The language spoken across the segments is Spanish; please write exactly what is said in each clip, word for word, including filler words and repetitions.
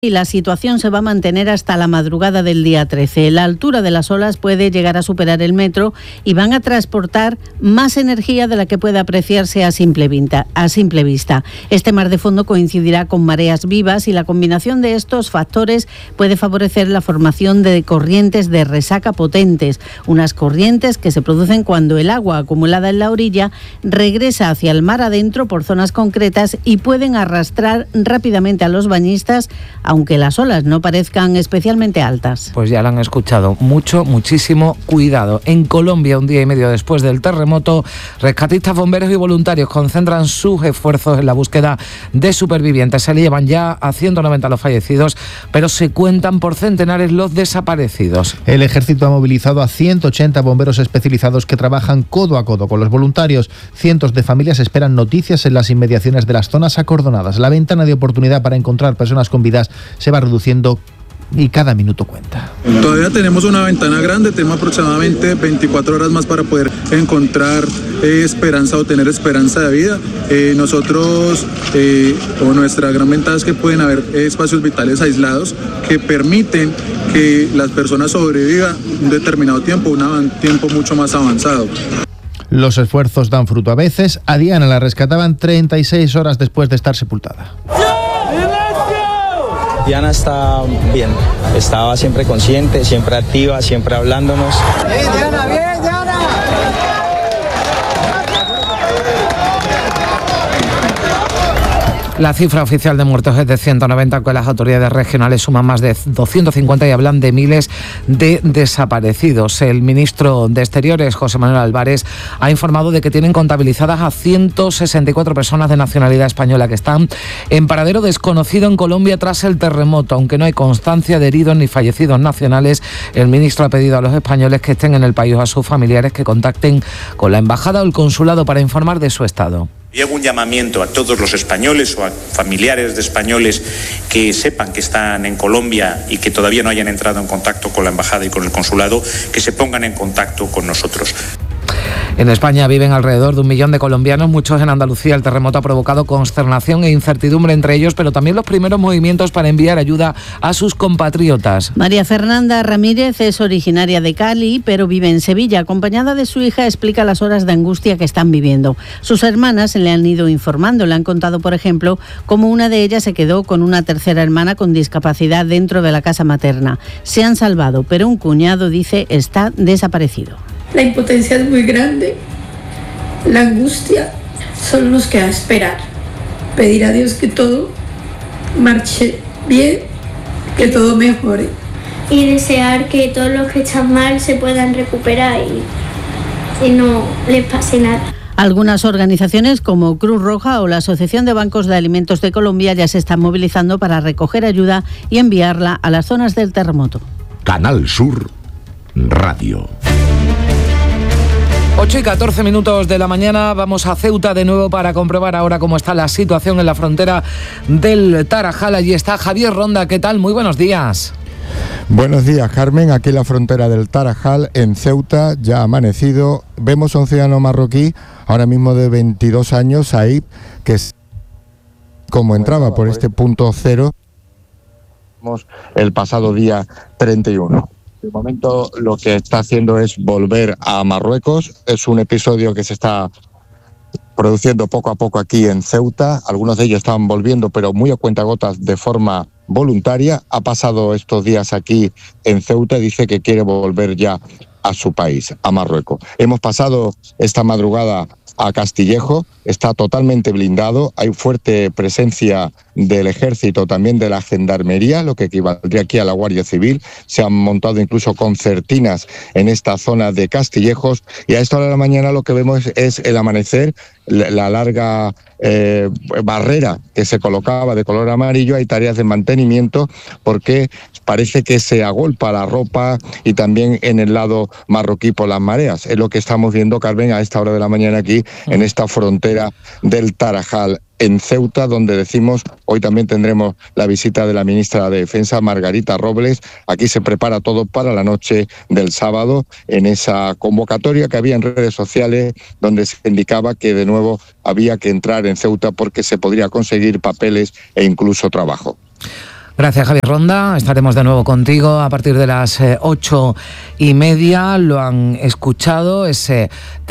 y la situación se va a mantener hasta la madrugada del día trece. La altura de las olas puede llegar a superar el metro y van a transportar más energía de la que puede apreciarse a simple vista. A simple vista. Este mar de fondo coincidirá con mareas vivas y la combinación de estos factores puede favorecer la formación de corrientes de resaca potentes, unas corrientes que se producen cuando el agua acumulada en la orilla regresa hacia el mar adentro por zonas concretas y pueden arrastrar rápidamente a los bañistas, aunque las olas no parezcan especialmente altas. Pues ya lo han escuchado, mucho, muchísimo cuidado. En Colombia, un día y medio después del terremoto, rescatistas, bomberos y voluntarios concentran sus esfuerzos en la búsqueda de supervivientes. Se llevan ya a ciento noventa los fallecidos, pero se cuentan por centenares los desaparecidos. El ejército ha movilizado a ciento ochenta bomberos especializados que trabajan codo a codo con los voluntarios. Cientos de familias esperan noticias en las inmediaciones de las zonas acordonadas. La ventana de oportunidad para encontrar personas con vidas se va reduciendo y cada minuto cuenta. Todavía tenemos una ventana grande, tenemos aproximadamente veinticuatro horas más para poder encontrar eh, esperanza o tener esperanza de vida. Eh, nosotros, eh, o nuestra gran ventaja es que pueden haber espacios vitales aislados que permiten que las personas sobrevivan un determinado tiempo, un tiempo mucho más avanzado. Los esfuerzos dan fruto a veces. A Diana la rescataban treinta y seis horas después de estar sepultada. Diana está bien, estaba siempre consciente, siempre activa, siempre hablándonos. ¡Bien, Diana, bien, Diana! La cifra oficial de muertos es de ciento noventa, con las autoridades regionales suman más de doscientos cincuenta y hablan de miles de desaparecidos. El ministro de Exteriores, José Manuel Álvarez, ha informado de que tienen contabilizadas a ciento sesenta y cuatro personas de nacionalidad española que están en paradero desconocido en Colombia tras el terremoto. Aunque no hay constancia de heridos ni fallecidos nacionales, el ministro ha pedido a los españoles que estén en el país o a sus familiares que contacten con la embajada o el consulado para informar de su estado. Y hago un llamamiento a todos los españoles o a familiares de españoles que sepan que están en Colombia y que todavía no hayan entrado en contacto con la embajada y con el consulado, que se pongan en contacto con nosotros. En España viven alrededor de un millón de colombianos, muchos en Andalucía. El terremoto ha provocado consternación e incertidumbre entre ellos, pero también los primeros movimientos para enviar ayuda a sus compatriotas. María Fernanda Ramírez es originaria de Cali, pero vive en Sevilla. Acompañada de su hija, explica las horas de angustia que están viviendo. Sus hermanas le han ido informando. Le han contado, por ejemplo, cómo una de ellas se quedó con una tercera hermana con discapacidad dentro de la casa materna. Se han salvado, pero un cuñado, dice, está desaparecido. La impotencia es muy grande, la angustia, solo nos queda esperar, pedir a Dios que todo marche bien, que todo mejore. Y desear que todos los que están mal se puedan recuperar y, y no les pase nada. Algunas organizaciones como Cruz Roja o la Asociación de Bancos de Alimentos de Colombia ya se están movilizando para recoger ayuda y enviarla a las zonas del terremoto. Canal Sur Radio. ocho y catorce minutos de la mañana, vamos a Ceuta de nuevo para comprobar ahora cómo está la situación en la frontera del Tarajal. Allí está Javier Ronda, ¿qué tal? Muy buenos días. Buenos días, Carmen. Aquí en la frontera del Tarajal, en Ceuta, ya ha amanecido. Vemos a un ciudadano marroquí, ahora mismo de veintidós años, ahí, que es como entraba por este punto cero el pasado día treinta y uno. De momento lo que está haciendo es volver a Marruecos. Es un episodio que se está produciendo poco a poco aquí en Ceuta. Algunos de ellos están volviendo, pero muy a cuentagotas, de forma voluntaria. Ha pasado estos días aquí en Ceuta y dice que quiere volver ya a su país, a Marruecos. Hemos pasado esta madrugada a Castillejo, está totalmente blindado, hay fuerte presencia del ejército, también de la gendarmería, lo que equivaldría aquí a la Guardia Civil. Se han montado incluso concertinas en esta zona de Castillejos y a esta hora de la mañana lo que vemos es el amanecer, la larga eh, barrera que se colocaba de color amarillo. Hay tareas de mantenimiento porque parece que se agolpa la ropa y también en el lado marroquí por las mareas. Es lo que estamos viendo, Carmen, a esta hora de la mañana aquí en esta frontera del Tarajal, en Ceuta, donde decimos, hoy también tendremos la visita de la ministra de Defensa, Margarita Robles. Aquí se prepara todo para la noche del sábado, en esa convocatoria que había en redes sociales, donde se indicaba que de nuevo había que entrar en Ceuta porque se podría conseguir papeles e incluso trabajo. Gracias, Javier Ronda. Estaremos de nuevo contigo a partir de las eh, ocho y media. Lo han escuchado, ese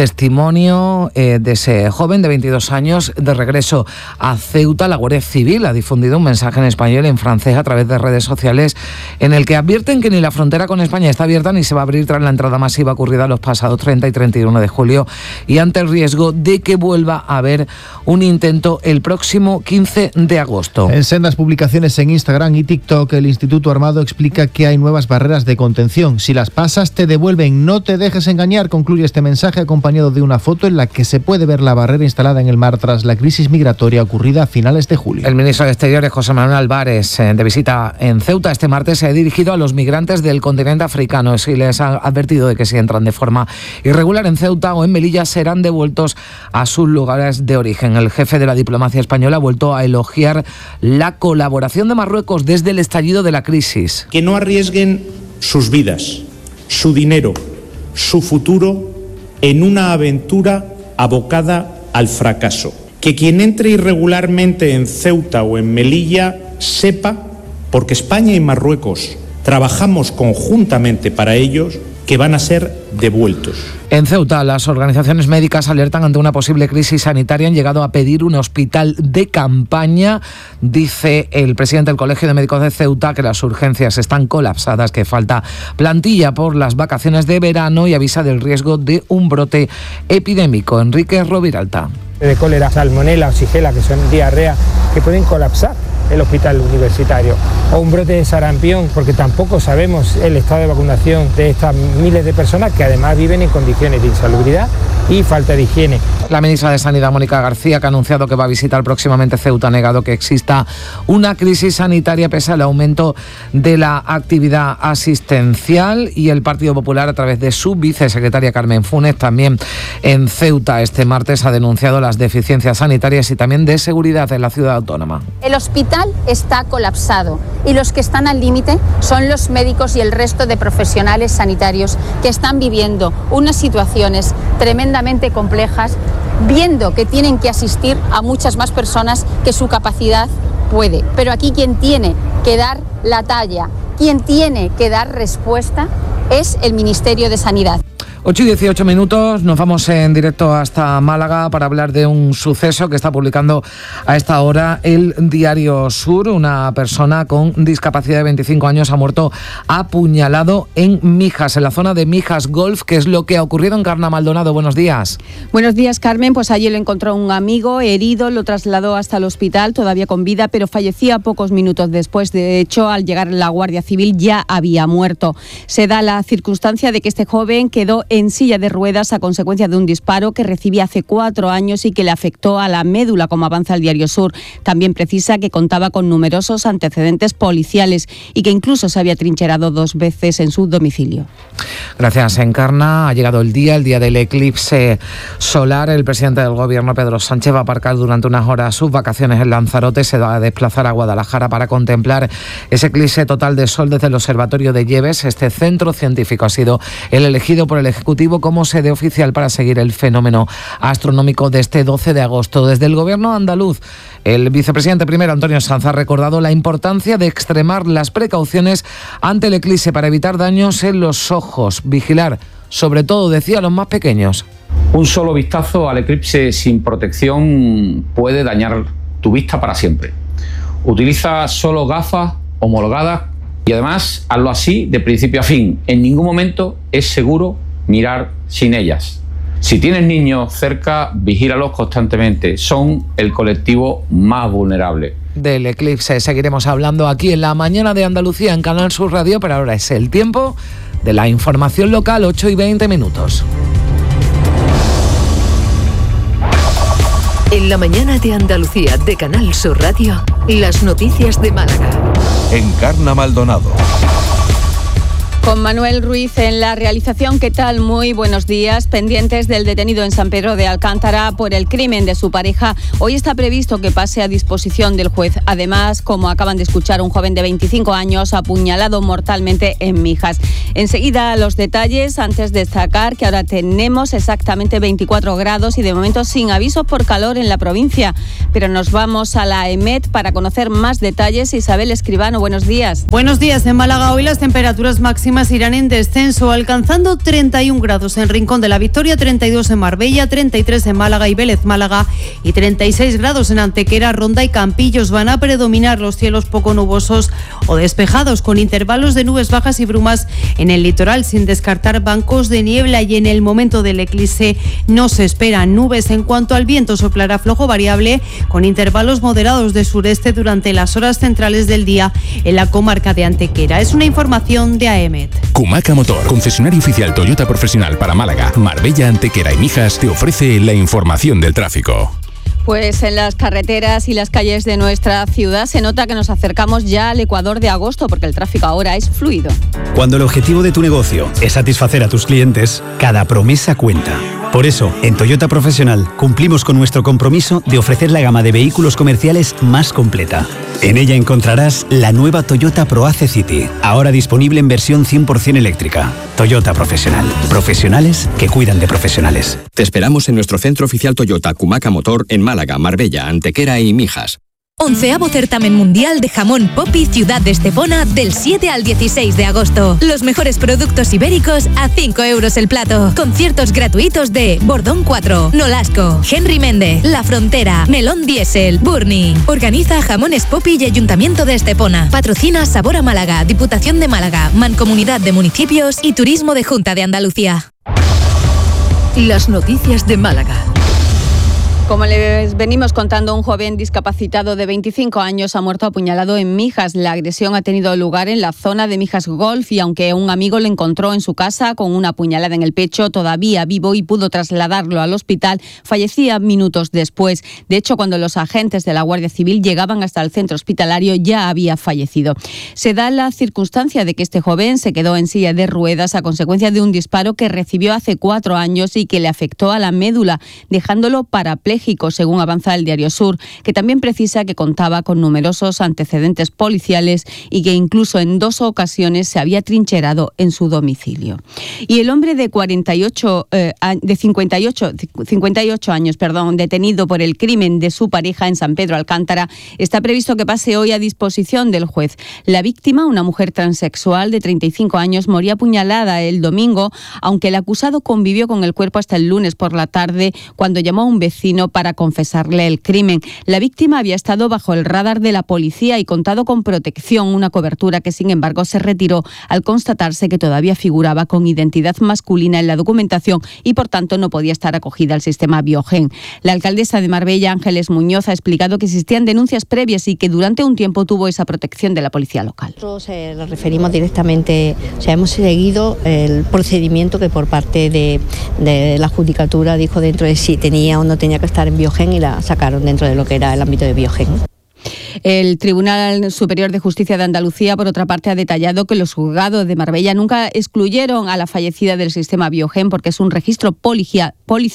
testimonio eh, de ese joven de veintidós años de regreso a Ceuta. La Guardia Civil ha difundido un mensaje en español y en francés a través de redes sociales en el que advierten que ni la frontera con España está abierta ni se va a abrir tras la entrada masiva ocurrida los pasados treinta y treinta y uno de julio y ante el riesgo de que vuelva a haber un intento el próximo quince de agosto. En sendas publicaciones en Instagram y TikTok, el Instituto Armado explica que hay nuevas barreras de contención. Si las pasas, te devuelven. No te dejes engañar, concluye este mensaje acompañado de una foto en la que se puede ver la barrera instalada en el mar tras la crisis migratoria ocurrida a finales de julio. El ministro de Exteriores, José Manuel Álvarez, de visita en Ceuta este martes, se ha dirigido a los migrantes del continente africano y les ha advertido de que si entran de forma irregular en Ceuta o en Melilla serán devueltos a sus lugares de origen. El jefe de la diplomacia española ha vuelto a elogiar la colaboración de Marruecos desde el estallido de la crisis. Que no arriesguen sus vidas, su dinero, su futuro en una aventura abocada al fracaso. Que quien entre irregularmente en Ceuta o en Melilla sepa, porque España y Marruecos trabajamos conjuntamente para ellos, que van a ser devueltos. En Ceuta, las organizaciones médicas alertan ante una posible crisis sanitaria. Han llegado a pedir un hospital de campaña. Dice el presidente del Colegio de Médicos de Ceuta que las urgencias están colapsadas, que falta plantilla por las vacaciones de verano y avisa del riesgo de un brote epidémico. Enrique Roviralta. De cólera, salmonela o shigella, que son diarrea, que pueden colapsar el hospital universitario, o un brote de sarampión, porque tampoco sabemos el estado de vacunación de estas miles de personas que además viven en condiciones de insalubridad y falta de higiene. La ministra de Sanidad, Mónica García, que ha anunciado que va a visitar próximamente Ceuta, ha negado que exista una crisis sanitaria pese al aumento de la actividad asistencial. Y el Partido Popular, a través de su vicesecretaria Carmen Funes, también en Ceuta este martes ha denunciado las deficiencias sanitarias y también de seguridad en la ciudad autónoma. El hospital está colapsado y los que están al límite son los médicos y el resto de profesionales sanitarios que están viviendo unas situaciones tremendamente complejas, viendo que tienen que asistir a muchas más personas que su capacidad puede. Pero aquí quien tiene que dar la talla, quien tiene que dar respuesta es el Ministerio de Sanidad. ocho y dieciocho minutos, nos vamos en directo hasta Málaga para hablar de un suceso que está publicando a esta hora el Diario Sur. Una persona con discapacidad de veinticinco años ha muerto apuñalado en Mijas, en la zona de Mijas Golf. ¿Qué es lo que ha ocurrido? Encarna Maldonado, buenos días. Buenos días, Carmen. Pues allí lo encontró un amigo herido, lo trasladó hasta el hospital, todavía con vida, pero fallecía pocos minutos después. De hecho, al llegar la Guardia Civil ya había muerto. Se da la circunstancia de que este joven quedó en silla de ruedas a consecuencia de un disparo que recibía hace cuatro años y que le afectó a la médula, como avanza el Diario Sur. También precisa que contaba con numerosos antecedentes policiales y que incluso se había trincherado dos veces en su domicilio. Gracias, Encarna. Ha llegado el día, el día del eclipse solar. El presidente del Gobierno, Pedro Sánchez, va a aparcar durante unas horas sus vacaciones en Lanzarote. Se va a desplazar a Guadalajara para contemplar ese eclipse total de sol desde el Observatorio de Lleves. Este centro científico ha sido el elegido por el Ejecutivo como sede oficial para seguir el fenómeno astronómico de este doce de agosto. Desde el Gobierno andaluz, el vicepresidente primero, Antonio Sanz, ha recordado la importancia de extremar las precauciones ante el eclipse para evitar daños en los ojos. Vigilar, sobre todo, decía, a los más pequeños. Un solo vistazo al eclipse sin protección puede dañar tu vista para siempre. Utiliza solo gafas homologadas y además hazlo así de principio a fin. En ningún momento es seguro mirar sin ellas. Si tienes niños cerca, vigílalos constantemente. Son el colectivo más vulnerable. Del eclipse seguiremos hablando aquí en la mañana de Andalucía en Canal Sur Radio, pero ahora es el tiempo de la información local, ocho y veinte minutos. En la mañana de Andalucía de Canal Sur Radio, las noticias de Málaga. Encarna Maldonado. Con Manuel Ruiz en la realización. ¿Qué tal? Muy buenos días. Pendientes del detenido en San Pedro de Alcántara por el crimen de su pareja. Hoy está previsto que pase a disposición del juez. Además, como acaban de escuchar, un joven de veinticinco años apuñalado mortalmente en Mijas. Enseguida los detalles, antes de destacar que ahora tenemos exactamente veinticuatro grados y de momento sin avisos por calor en la provincia. Pero nos vamos a la EMET para conocer más detalles. Isabel Escribano, buenos días. Buenos días. En Málaga hoy las temperaturas máximas irán en descenso, alcanzando treinta y un grados en Rincón de la Victoria, treinta y dos en Marbella, treinta y tres en Málaga y Vélez Málaga y treinta y seis grados en Antequera, Ronda y Campillos. Van a predominar los cielos poco nubosos o despejados, con intervalos de nubes bajas y brumas en el litoral, sin descartar bancos de niebla, y en el momento del eclipse no se esperan nubes. En cuanto al viento, soplará flojo variable con intervalos moderados de sureste durante las horas centrales del día en la comarca de Antequera. Es una información de A E M E T. Kumaca Motor, concesionario oficial Toyota profesional para Málaga, Marbella, Antequera y Mijas, te ofrece la información del tráfico. Pues en las carreteras y las calles de nuestra ciudad se nota que nos acercamos ya al Ecuador de agosto, porque el tráfico ahora es fluido. Cuando el objetivo de tu negocio es satisfacer a tus clientes, cada promesa cuenta. Por eso, en Toyota Profesional cumplimos con nuestro compromiso de ofrecer la gama de vehículos comerciales más completa. En ella encontrarás la nueva Toyota ProAce City, ahora disponible en versión cien por ciento eléctrica. Toyota Profesional. Profesionales que cuidan de profesionales. Te esperamos en nuestro centro oficial Toyota Kumaca Motor en Málaga, Marbella, Antequera y Mijas. Onceavo certamen mundial de jamón Popi Ciudad de Estepona del siete al dieciséis de agosto. Los mejores productos ibéricos a cinco euros el plato. Conciertos gratuitos de Bordón cuatro, Nolasco, Henry Méndez, La Frontera, Melón Diesel, Burni. Organiza Jamones Popi y Ayuntamiento de Estepona. Patrocina Sabor a Málaga, Diputación de Málaga, Mancomunidad de Municipios y Turismo de Junta de Andalucía. Las noticias de Málaga. Como les venimos contando, un joven discapacitado de veinticinco años ha muerto apuñalado en Mijas. La agresión ha tenido lugar en la zona de Mijas Golf, y aunque un amigo le encontró en su casa con una puñalada en el pecho, todavía vivo, y pudo trasladarlo al hospital, fallecía minutos después. De hecho, cuando los agentes de la Guardia Civil llegaban hasta el centro hospitalario, ya había fallecido. Se da la circunstancia de que este joven se quedó en silla de ruedas a consecuencia de un disparo que recibió hace cuatro años y que le afectó a la médula, dejándolo parapléjico, según avanza el Diario Sur, que también precisa que contaba con numerosos antecedentes policiales y que incluso en dos ocasiones se había trincherado en su domicilio. Y el hombre de cuarenta y ocho, eh, de cincuenta y ocho, cincuenta y ocho años, perdón, detenido por el crimen de su pareja en San Pedro Alcántara, está previsto que pase hoy a disposición del juez. La víctima, una mujer transexual de treinta y cinco años, moría apuñalada el domingo, aunque el acusado convivió con el cuerpo hasta el lunes por la tarde, cuando llamó a un vecino para confesarle el crimen. La víctima había estado bajo el radar de la policía y contado con protección, una cobertura que sin embargo se retiró al constatarse que todavía figuraba con identidad masculina en la documentación y por tanto no podía estar acogida al sistema Biogen. La alcaldesa de Marbella, Ángeles Muñoz, ha explicado que existían denuncias previas y que durante un tiempo tuvo esa protección de la policía local. Nosotros eh, nos referimos directamente, o sea, hemos seguido el procedimiento que por parte de, de la Judicatura dijo dentro de si tenía o no tenía que estar en Biogen, y la sacaron dentro de lo que era el ámbito de Biogen. El Tribunal Superior de Justicia de Andalucía, por otra parte, ha detallado que los juzgados de Marbella nunca excluyeron a la fallecida del sistema Biogen porque es un registro policial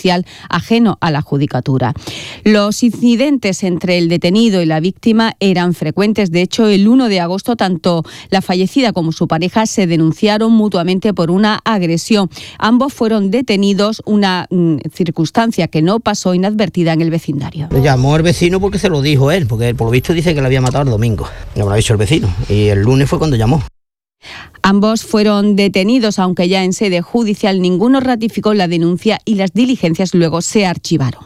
ajeno a la judicatura. Los incidentes entre el detenido y la víctima eran frecuentes. De hecho, el uno de agosto, tanto la fallecida como su pareja se denunciaron mutuamente por una agresión. Ambos fueron detenidos, una mm, circunstancia que no pasó inadvertida en el vecindario. Le llamó el vecino porque se lo dijo él, porque por lo visto dice que le había matado el domingo. No me lo ha dicho el vecino. Y el lunes fue cuando llamó. Ambos fueron detenidos, aunque ya en sede judicial ninguno ratificó la denuncia y las diligencias luego se archivaron.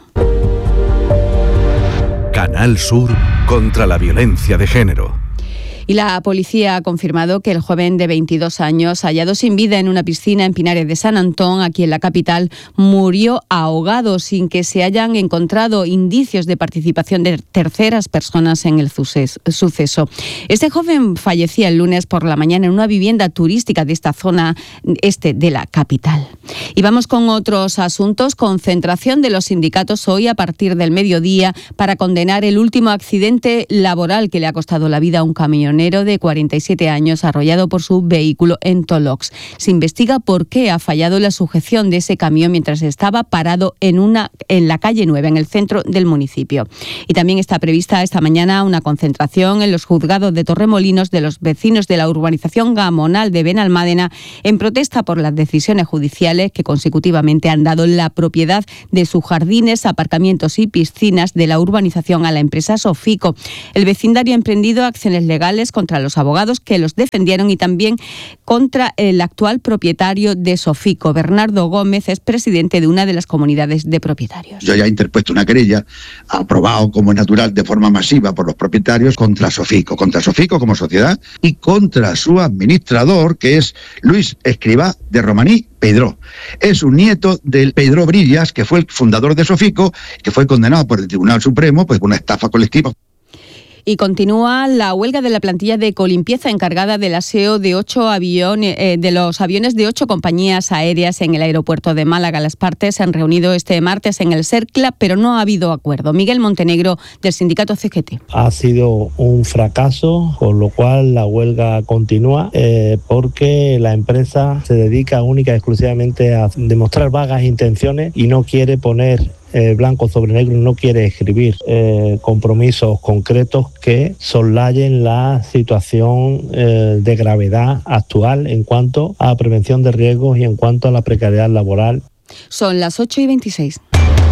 Canal Sur contra la violencia de género. Y la policía ha confirmado que el joven de veintidós años, hallado sin vida en una piscina en Pinares de San Antón, aquí en la capital, murió ahogado sin que se hayan encontrado indicios de participación de terceras personas en el suceso. Este joven fallecía el lunes por la mañana en una vivienda turística de esta zona este de la capital. Y vamos con otros asuntos. Concentración de los sindicatos hoy a partir del mediodía para condenar el último accidente laboral que le ha costado la vida a un camionero camionero de cuarenta y siete años arrollado por su vehículo en Tolox. Se investiga por qué ha fallado la sujeción de ese camión mientras estaba parado en, una, en la calle nueve, en el centro del municipio. Y también está prevista esta mañana una concentración en los juzgados de Torremolinos de los vecinos de la urbanización Gamonal de Benalmádena en protesta por las decisiones judiciales que consecutivamente han dado la propiedad de sus jardines, aparcamientos y piscinas de la urbanización a la empresa Sofico. El vecindario ha emprendido acciones legales contra los abogados que los defendieron y también contra el actual propietario de Sofico. Bernardo Gómez es presidente de una de las comunidades de propietarios. Yo ya he interpuesto una querella, aprobado como natural de forma masiva por los propietarios, contra Sofico, contra Sofico como sociedad y contra su administrador, que es Luis Escribá de Romaní Pedró. Es un nieto del Pedró Brillas, que fue el fundador de Sofico, que fue condenado por el Tribunal Supremo pues, por una estafa colectiva. Y continúa la huelga de la plantilla de Ecolimpieza encargada del aseo de ocho aviones, eh, de los aviones de ocho compañías aéreas en el aeropuerto de Málaga. Las partes se han reunido este martes en el CERCLA, pero no ha habido acuerdo. Miguel Montenegro, del sindicato C G T. Ha sido un fracaso, con lo cual la huelga continúa, eh, porque la empresa se dedica única y exclusivamente a demostrar vagas intenciones y no quiere poner Eh, blanco sobre negro, no quiere escribir eh, compromisos concretos que soslayen la situación eh, de gravedad actual en cuanto a prevención de riesgos y en cuanto a la precariedad laboral. Son las ocho y veintiséis.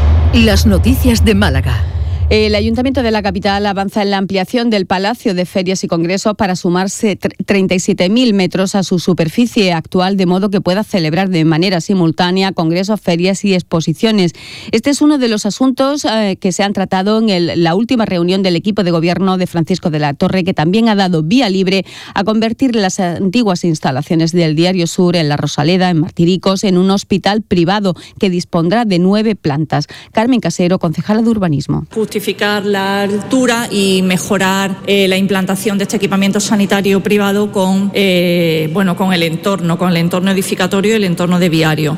Las noticias de Málaga. El Ayuntamiento de la capital avanza en la ampliación del Palacio de Ferias y Congresos para sumarse treinta y siete mil metros a su superficie actual, de modo que pueda celebrar de manera simultánea congresos, ferias y exposiciones. Este es uno de los asuntos eh, que se han tratado en el, la última reunión del equipo de gobierno de Francisco de la Torre, que también ha dado vía libre a convertir las antiguas instalaciones del Diario Sur en La Rosaleda, en Martiricos, en un hospital privado que dispondrá de nueve plantas. Carmen Casero, concejala de Urbanismo. Justificar la altura y mejorar eh, la implantación de este equipamiento sanitario privado con, eh, bueno, con el entorno, con el entorno edificatorio y el entorno de viario.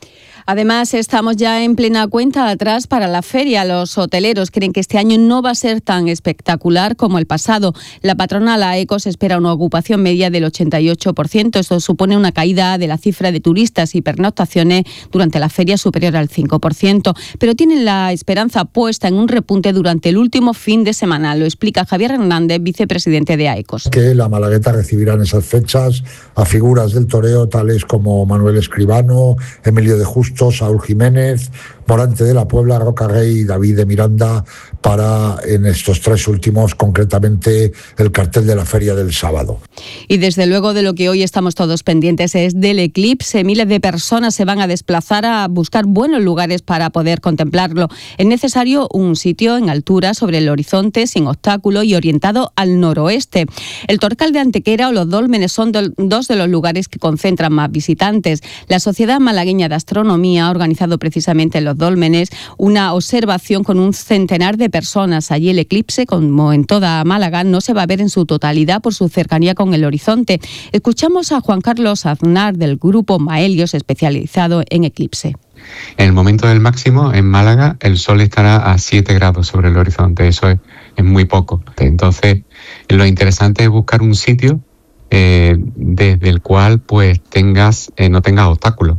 Además, estamos ya en plena cuenta atrás para la feria. Los hoteleros creen que este año no va a ser tan espectacular como el pasado. La patronal AECOS espera una ocupación media del ochenta y ocho por ciento. Esto supone una caída de la cifra de turistas y pernoctaciones durante la feria superior al cinco por ciento. Pero tienen la esperanza puesta en un repunte durante el último fin de semana. Lo explica Javier Hernández, vicepresidente de AECOS. Que la Malagueta recibirá en esas fechas a figuras del toreo tales como Manuel Escribano, Emilio de Justo, Saúl Jiménez, Morante de la Puebla, Roca Rey y David de Miranda, para en estos tres últimos, concretamente el cartel de la feria del sábado. Y desde luego de lo que hoy estamos todos pendientes es del eclipse. Miles de personas se van a desplazar a buscar buenos lugares para poder contemplarlo. Es necesario un sitio en altura sobre el horizonte, sin obstáculo y orientado al noroeste. El Torcal de Antequera o los Dólmenes son do- dos de los lugares que concentran más visitantes. La Sociedad Malagueña de Astronomía ha organizado precisamente en los Dólmenes una observación con un centenar de personas. Allí el eclipse, como en toda Málaga, no se va a ver en su totalidad por su cercanía con el horizonte. Escuchamos a Juan Carlos Aznar del grupo Maelios, especializado en eclipse. En el momento del máximo, en Málaga, el sol estará a siete grados sobre el horizonte. Eso es, es muy poco. Entonces, lo interesante es buscar un sitio eh, desde el cual pues tengas eh, no tengas obstáculos.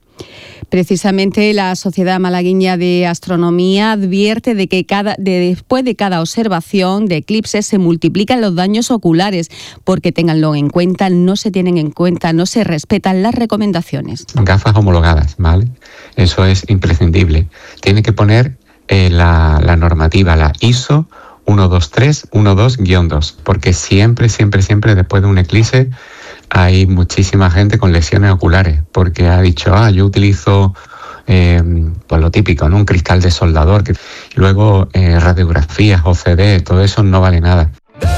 Precisamente la Sociedad Malagueña de Astronomía advierte de que cada, de, después de cada observación de eclipses se multiplican los daños oculares, porque ténganlo en cuenta, no se tienen en cuenta, no se respetan las recomendaciones. Gafas homologadas, ¿vale? Eso es imprescindible. Tiene que poner eh, la, la normativa, la I S O uno dos tres uno dos guión dos, porque siempre, siempre, siempre después de un eclipse hay muchísima gente con lesiones oculares, porque ha dicho, ah, yo utilizo eh, pues lo típico, ¿no? Un cristal de soldador, que luego eh, radiografías, O C D, todo eso no vale nada.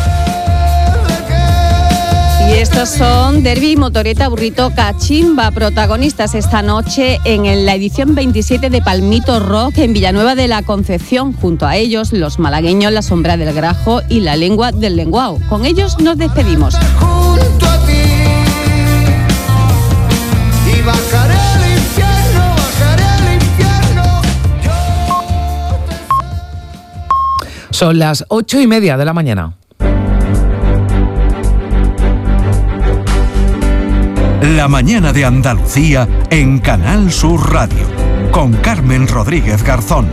Y estos son Derby, Motoreta, Burrito, Cachimba, protagonistas esta noche en la edición veintisiete de Palmito Rock en Villanueva de la Concepción. Junto a ellos, los malagueños La Sombra del Grajo y La Lengua del Lenguao. Con ellos nos despedimos. Junto a ti y bajaré al infierno, bajaré al infierno. Son las ocho y media de la mañana. La mañana de Andalucía en Canal Sur Radio, con Carmen Rodríguez Garzón.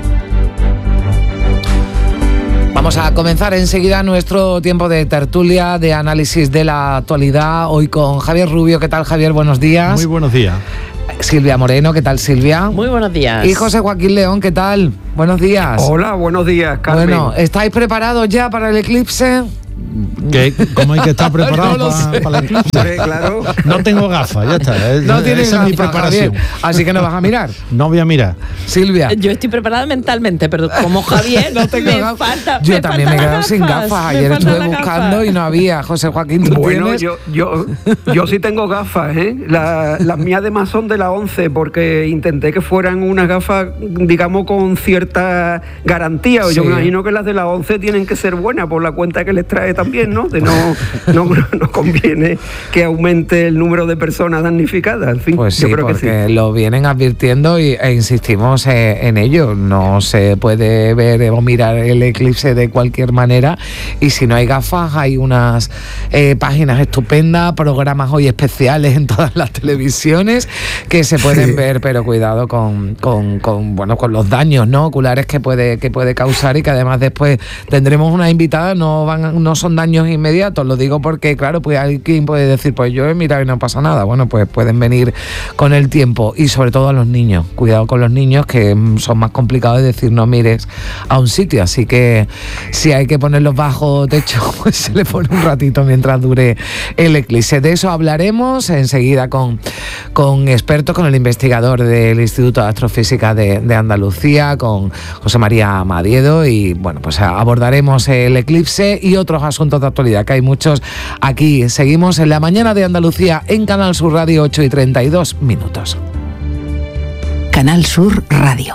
Vamos a comenzar enseguida nuestro tiempo de tertulia, de análisis de la actualidad, hoy con Javier Rubio. ¿Qué tal, Javier? Buenos días. Muy buenos días. Silvia Moreno, ¿qué tal, Silvia? Muy buenos días. Y José Joaquín León, ¿qué tal? Buenos días. Hola, buenos días, Carmen. Bueno, ¿estáis preparados ya para el eclipse? ¿Qué? ¿Cómo hay que estar preparado no para, para el eclipse? Hombre, claro. No tengo gafas, ya está. Es, no tienes esa gafas, es mi preparación. Javier, así que no vas a mirar. No voy a mirar. Silvia. Yo estoy preparada mentalmente, pero como Javier, no tengo me gafas. Falta, Yo me también me he quedado sin gafas. Ayer estuve buscando gafas. Y no había. José Joaquín, ¿tú bueno, tienes? Yo, yo, yo sí tengo gafas, ¿eh? La, las mías además son de la once, porque intenté que fueran unas gafas, digamos, con cierta garantía. Sí. Yo me imagino que las de la once tienen que ser buenas por la cuenta que les trae también, ¿no? De no No, no, no conviene que aumente el número de personas damnificadas. En fin, pues sí, yo creo porque que sí. Lo vienen advirtiendo y, e insistimos eh, en ello. No se puede ver o mirar el eclipse de cualquier manera, y si no hay gafas hay unas eh, páginas estupendas, programas hoy especiales en todas las televisiones que se pueden sí. ver, pero cuidado con, con, con, bueno, con los daños, ¿no?, oculares que puede, que puede causar, y que además después tendremos una invitada. No, van, no son daños inmediatos. Lo digo porque, claro, pues alguien puede decir, pues yo he mirado y no pasa nada. Bueno, pues pueden venir con el tiempo, y sobre todo a los niños. Cuidado con los niños, que son más complicados de decir no mires a un sitio. Así que si hay que ponerlos bajo techo, pues se le pone un ratito mientras dure el eclipse. De eso hablaremos enseguida con, con expertos, con el investigador del Instituto de Astrofísica de, de Andalucía, con José María Madiedo, y bueno, pues abordaremos el eclipse y otros asuntos de actualidad, que hay muchos. Aquí seguimos en la mañana de Andalucía en Canal Sur Radio, ocho y treinta y dos minutos. Canal Sur Radio.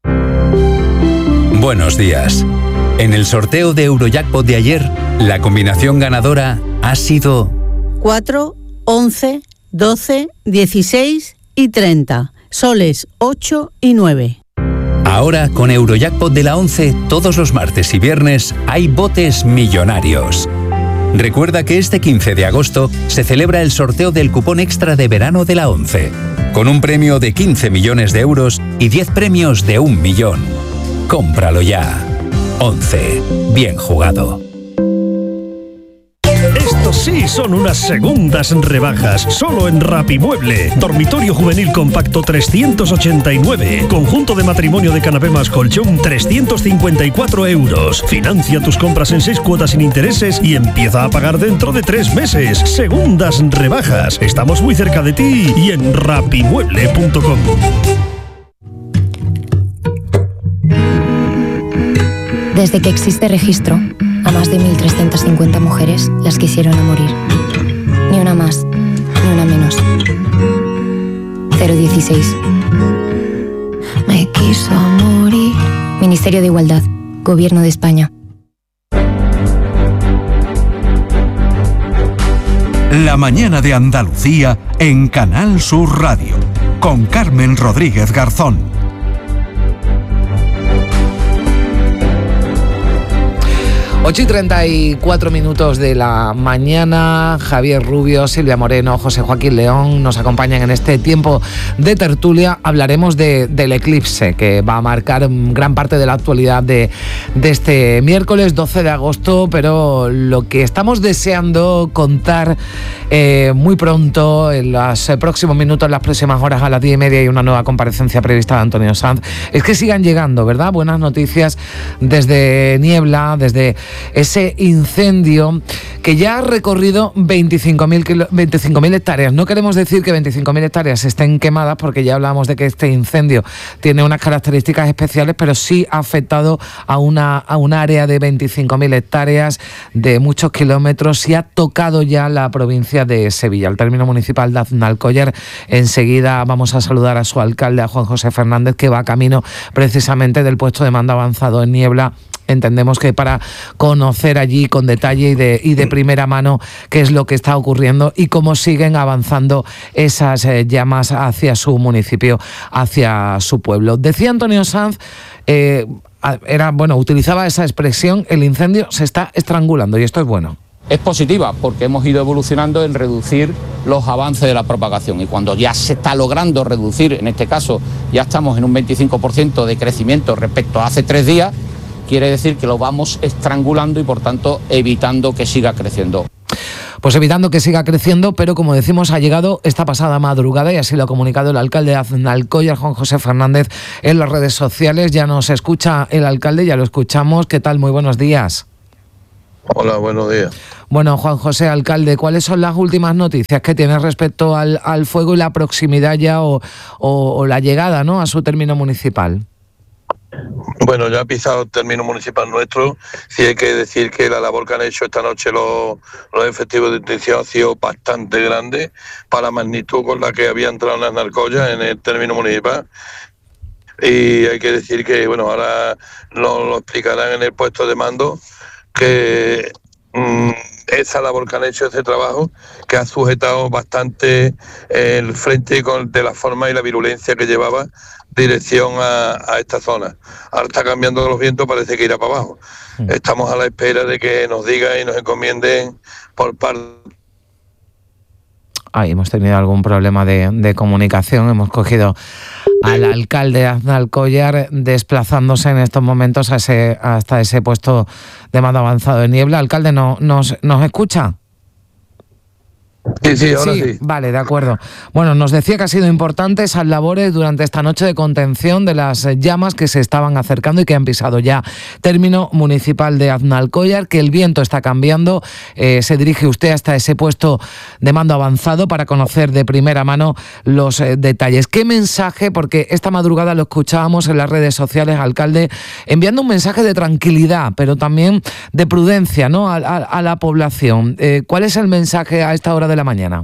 Buenos días. En el sorteo de Eurojackpot de ayer, la combinación ganadora ha sido cuatro, once, doce, dieciséis y treinta. Soles ocho y nueve. Ahora, con Eurojackpot de la once, todos los martes y viernes hay botes millonarios. Recuerda que este quince de agosto se celebra el sorteo del cupón extra de verano de la once, con un premio de quince millones de euros y diez premios de un millón. Cómpralo ya. once. Bien jugado. Estos sí son unas segundas rebajas, solo en Rapimueble. Dormitorio juvenil compacto trescientos ochenta y nueve. Conjunto de matrimonio de canapé más colchón trescientos cincuenta y cuatro euros. Financia tus compras en seis cuotas sin intereses y empieza a pagar dentro de tres meses. Segundas rebajas. Estamos muy cerca de ti y en rapimueble punto com. Desde que existe registro, a más de mil trescientas cincuenta mujeres las quisieron a morir. Ni una más, ni una menos. cero dieciséis. Me quiso morir. Ministerio de Igualdad, Gobierno de España. La mañana de Andalucía en Canal Sur Radio, con Carmen Rodríguez Garzón. ocho y treinta y cuatro minutos de la mañana. Javier Rubio, Silvia Moreno, José Joaquín León nos acompañan en este tiempo de tertulia. Hablaremos de, del eclipse, que va a marcar gran parte de la actualidad de, de este miércoles doce de agosto, pero lo que estamos deseando contar eh, muy pronto, en los próximos minutos, en las próximas horas, a las diez y media, hay una nueva comparecencia prevista de Antonio Sanz, es que sigan llegando, ¿verdad?, buenas noticias desde Niebla, desde ese incendio que ya ha recorrido veinticinco mil hectáreas. No queremos decir que veinticinco mil hectáreas estén quemadas, porque ya hablábamos de que este incendio tiene unas características especiales, pero sí ha afectado a una, a un área de veinticinco mil hectáreas de muchos kilómetros, y ha tocado ya la provincia de Sevilla, el término municipal de Aznalcóllar. Enseguida vamos a saludar a su alcalde, a Juan José Fernández, que va camino precisamente del puesto de mando avanzado en Niebla. Entendemos que para conocer allí con detalle y de, y de primera mano qué es lo que está ocurriendo y cómo siguen avanzando esas eh, llamas hacia su municipio, hacia su pueblo. Decía Antonio Sanz, eh, era, bueno, utilizaba esa expresión: el incendio se está estrangulando, y esto es bueno. Es positiva porque hemos ido evolucionando en reducir los avances de la propagación. Y cuando ya se está logrando reducir, en este caso ya estamos en un veinticinco por ciento de crecimiento respecto a hace tres días, quiere decir que lo vamos estrangulando y por tanto evitando que siga creciendo. Pues evitando que siga creciendo, pero como decimos, ha llegado esta pasada madrugada y así lo ha comunicado el alcalde de Aznalcóllar, Juan José Fernández, en las redes sociales. Ya nos escucha el alcalde, ya lo escuchamos. ¿Qué tal? Muy buenos días. Hola, buenos días. Bueno, Juan José, alcalde, ¿cuáles son las últimas noticias que tienes respecto al, al fuego y la proximidad ya o, o, o la llegada, ¿no?, a su término municipal? Bueno, ya ha pisado el término municipal nuestro. Sí hay que decir que la labor que han hecho esta noche los, los efectivos de intención ha sido bastante grande para la magnitud con la que había entrado en Aznalcóllar en el término municipal. Y hay que decir que, bueno, ahora nos lo explicarán en el puesto de mando, que mmm, esa labor que han hecho, ese trabajo, que ha sujetado bastante el frente con, de la forma y la virulencia que llevaba dirección a, a esta zona. Ahora está cambiando los vientos, parece que irá para abajo. Mm. Estamos a la espera de que nos digan y nos encomienden por parte. Ahí hemos tenido algún problema de, de comunicación. Hemos cogido al alcalde de Aznalcóllar desplazándose en estos momentos a ese, hasta ese puesto de mando avanzado de niebla. Alcalde, ¿no, nos, ¿nos escucha? Sí, sí, ahora sí, sí. Vale, de acuerdo. Bueno, nos decía que ha sido importante esas labores durante esta noche de contención de las llamas que se estaban acercando y que han pisado ya término municipal de Aznalcóllar, que el viento está cambiando. Eh, se dirige usted hasta ese puesto de mando avanzado para conocer de primera mano los eh, detalles. ¿Qué mensaje? Porque esta madrugada lo escuchábamos en las redes sociales, alcalde, enviando un mensaje de tranquilidad, pero también de prudencia, ¿no?, a, a, a la población. Eh, ¿Cuál es el mensaje a esta hora de la mañana?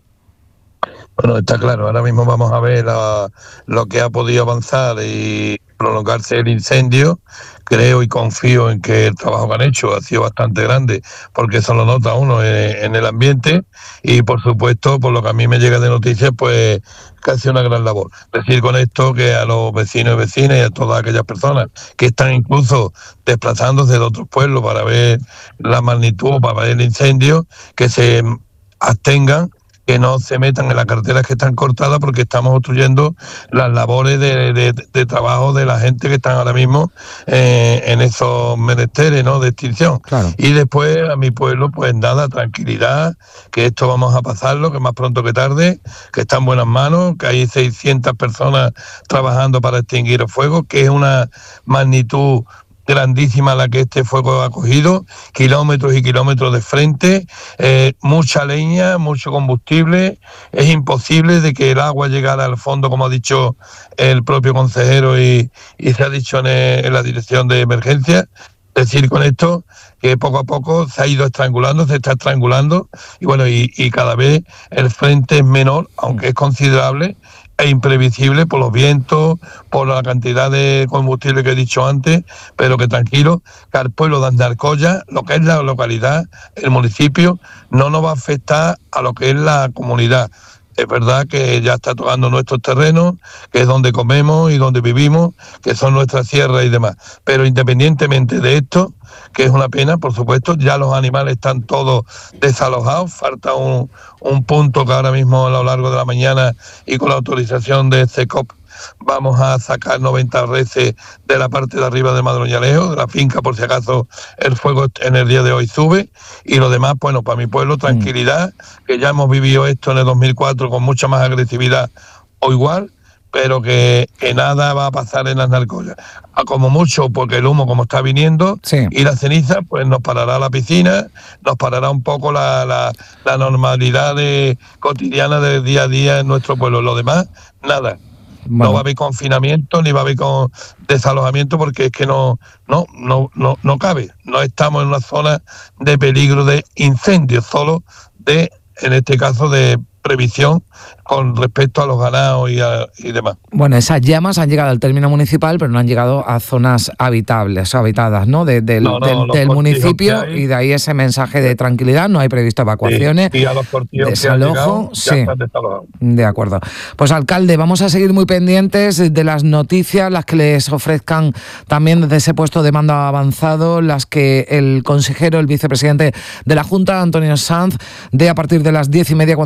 Bueno, está claro, ahora mismo vamos a ver la, lo que ha podido avanzar y prolongarse el incendio. Creo y confío en que el trabajo que han hecho ha sido bastante grande, porque eso lo nota uno en, en el ambiente y, por supuesto, por lo que a mí me llega de noticias, pues que ha sido una gran labor. Decir con esto que a los vecinos y vecinas y a todas aquellas personas que están incluso desplazándose de otros pueblos para ver la magnitud, para ver el incendio, que se abstengan, que no se metan en las carreteras que están cortadas, porque estamos obstruyendo las labores de, de, de trabajo de la gente que están ahora mismo eh, en esos menesteres, ¿no?, de extinción. Claro. Y después a mi pueblo, pues nada, tranquilidad, que esto vamos a pasarlo, que más pronto que tarde, que está en buenas manos, que hay seiscientas personas trabajando para extinguir el fuego, que es una magnitud grandísima la que este fuego ha cogido, kilómetros y kilómetros de frente, eh, mucha leña, mucho combustible. Es imposible de que el agua llegara al fondo, como ha dicho el propio consejero y, y se ha dicho en, en la dirección de emergencia. Decir con esto que poco a poco se ha ido estrangulando, se está estrangulando, y bueno, y, y cada vez el frente es menor, aunque es considerable, e imprevisible por los vientos, por la cantidad de combustible que he dicho antes, pero que tranquilo, que al pueblo de Aznalcóllar, lo que es la localidad, el municipio, no nos va a afectar a lo que es la comunidad. Es verdad que ya está tocando nuestros terrenos, que es donde comemos y donde vivimos, que son nuestras sierras y demás. Pero independientemente de esto, que es una pena, por supuesto, ya los animales están todos desalojados. Falta un, un punto que ahora mismo a lo largo de la mañana y con la autorización de CECOP vamos a sacar noventa reses de la parte de arriba de Madroñalejo, de la finca, por si acaso el fuego en el día de hoy sube. Y lo demás, bueno, para mi pueblo, tranquilidad, que ya hemos vivido esto en el dos mil cuatro con mucha más agresividad o igual, pero que, que nada va a pasar en Aznalcóllar. A como mucho, porque el humo como está viniendo, sí, y la ceniza, pues nos parará la piscina, nos parará un poco la, la, la normalidad de, cotidiana del día a día en nuestro pueblo. Lo demás, nada. Bueno. No va a haber confinamiento ni va a haber con desalojamiento, porque es que no, no, no, no, no cabe. No estamos en una zona de peligro de incendio, solo de, en este caso, de previsión con respecto a los ganados y, a, y demás. Bueno, esas llamas han llegado al término municipal, pero no han llegado a zonas habitables o habitadas, ¿no? De, del no, no, del, del municipio, y de ahí ese mensaje de tranquilidad. No hay previsto evacuaciones, sí, y a los cortillos desalojo, que han llegado, sí. Ya están desalojados. De acuerdo. Pues alcalde, vamos a seguir muy pendientes de las noticias, las que les ofrezcan también desde ese puesto de mando avanzado, las que el consejero, el vicepresidente de la Junta, Antonio Sanz, dé a partir de las diez y media, cuando hay prevista una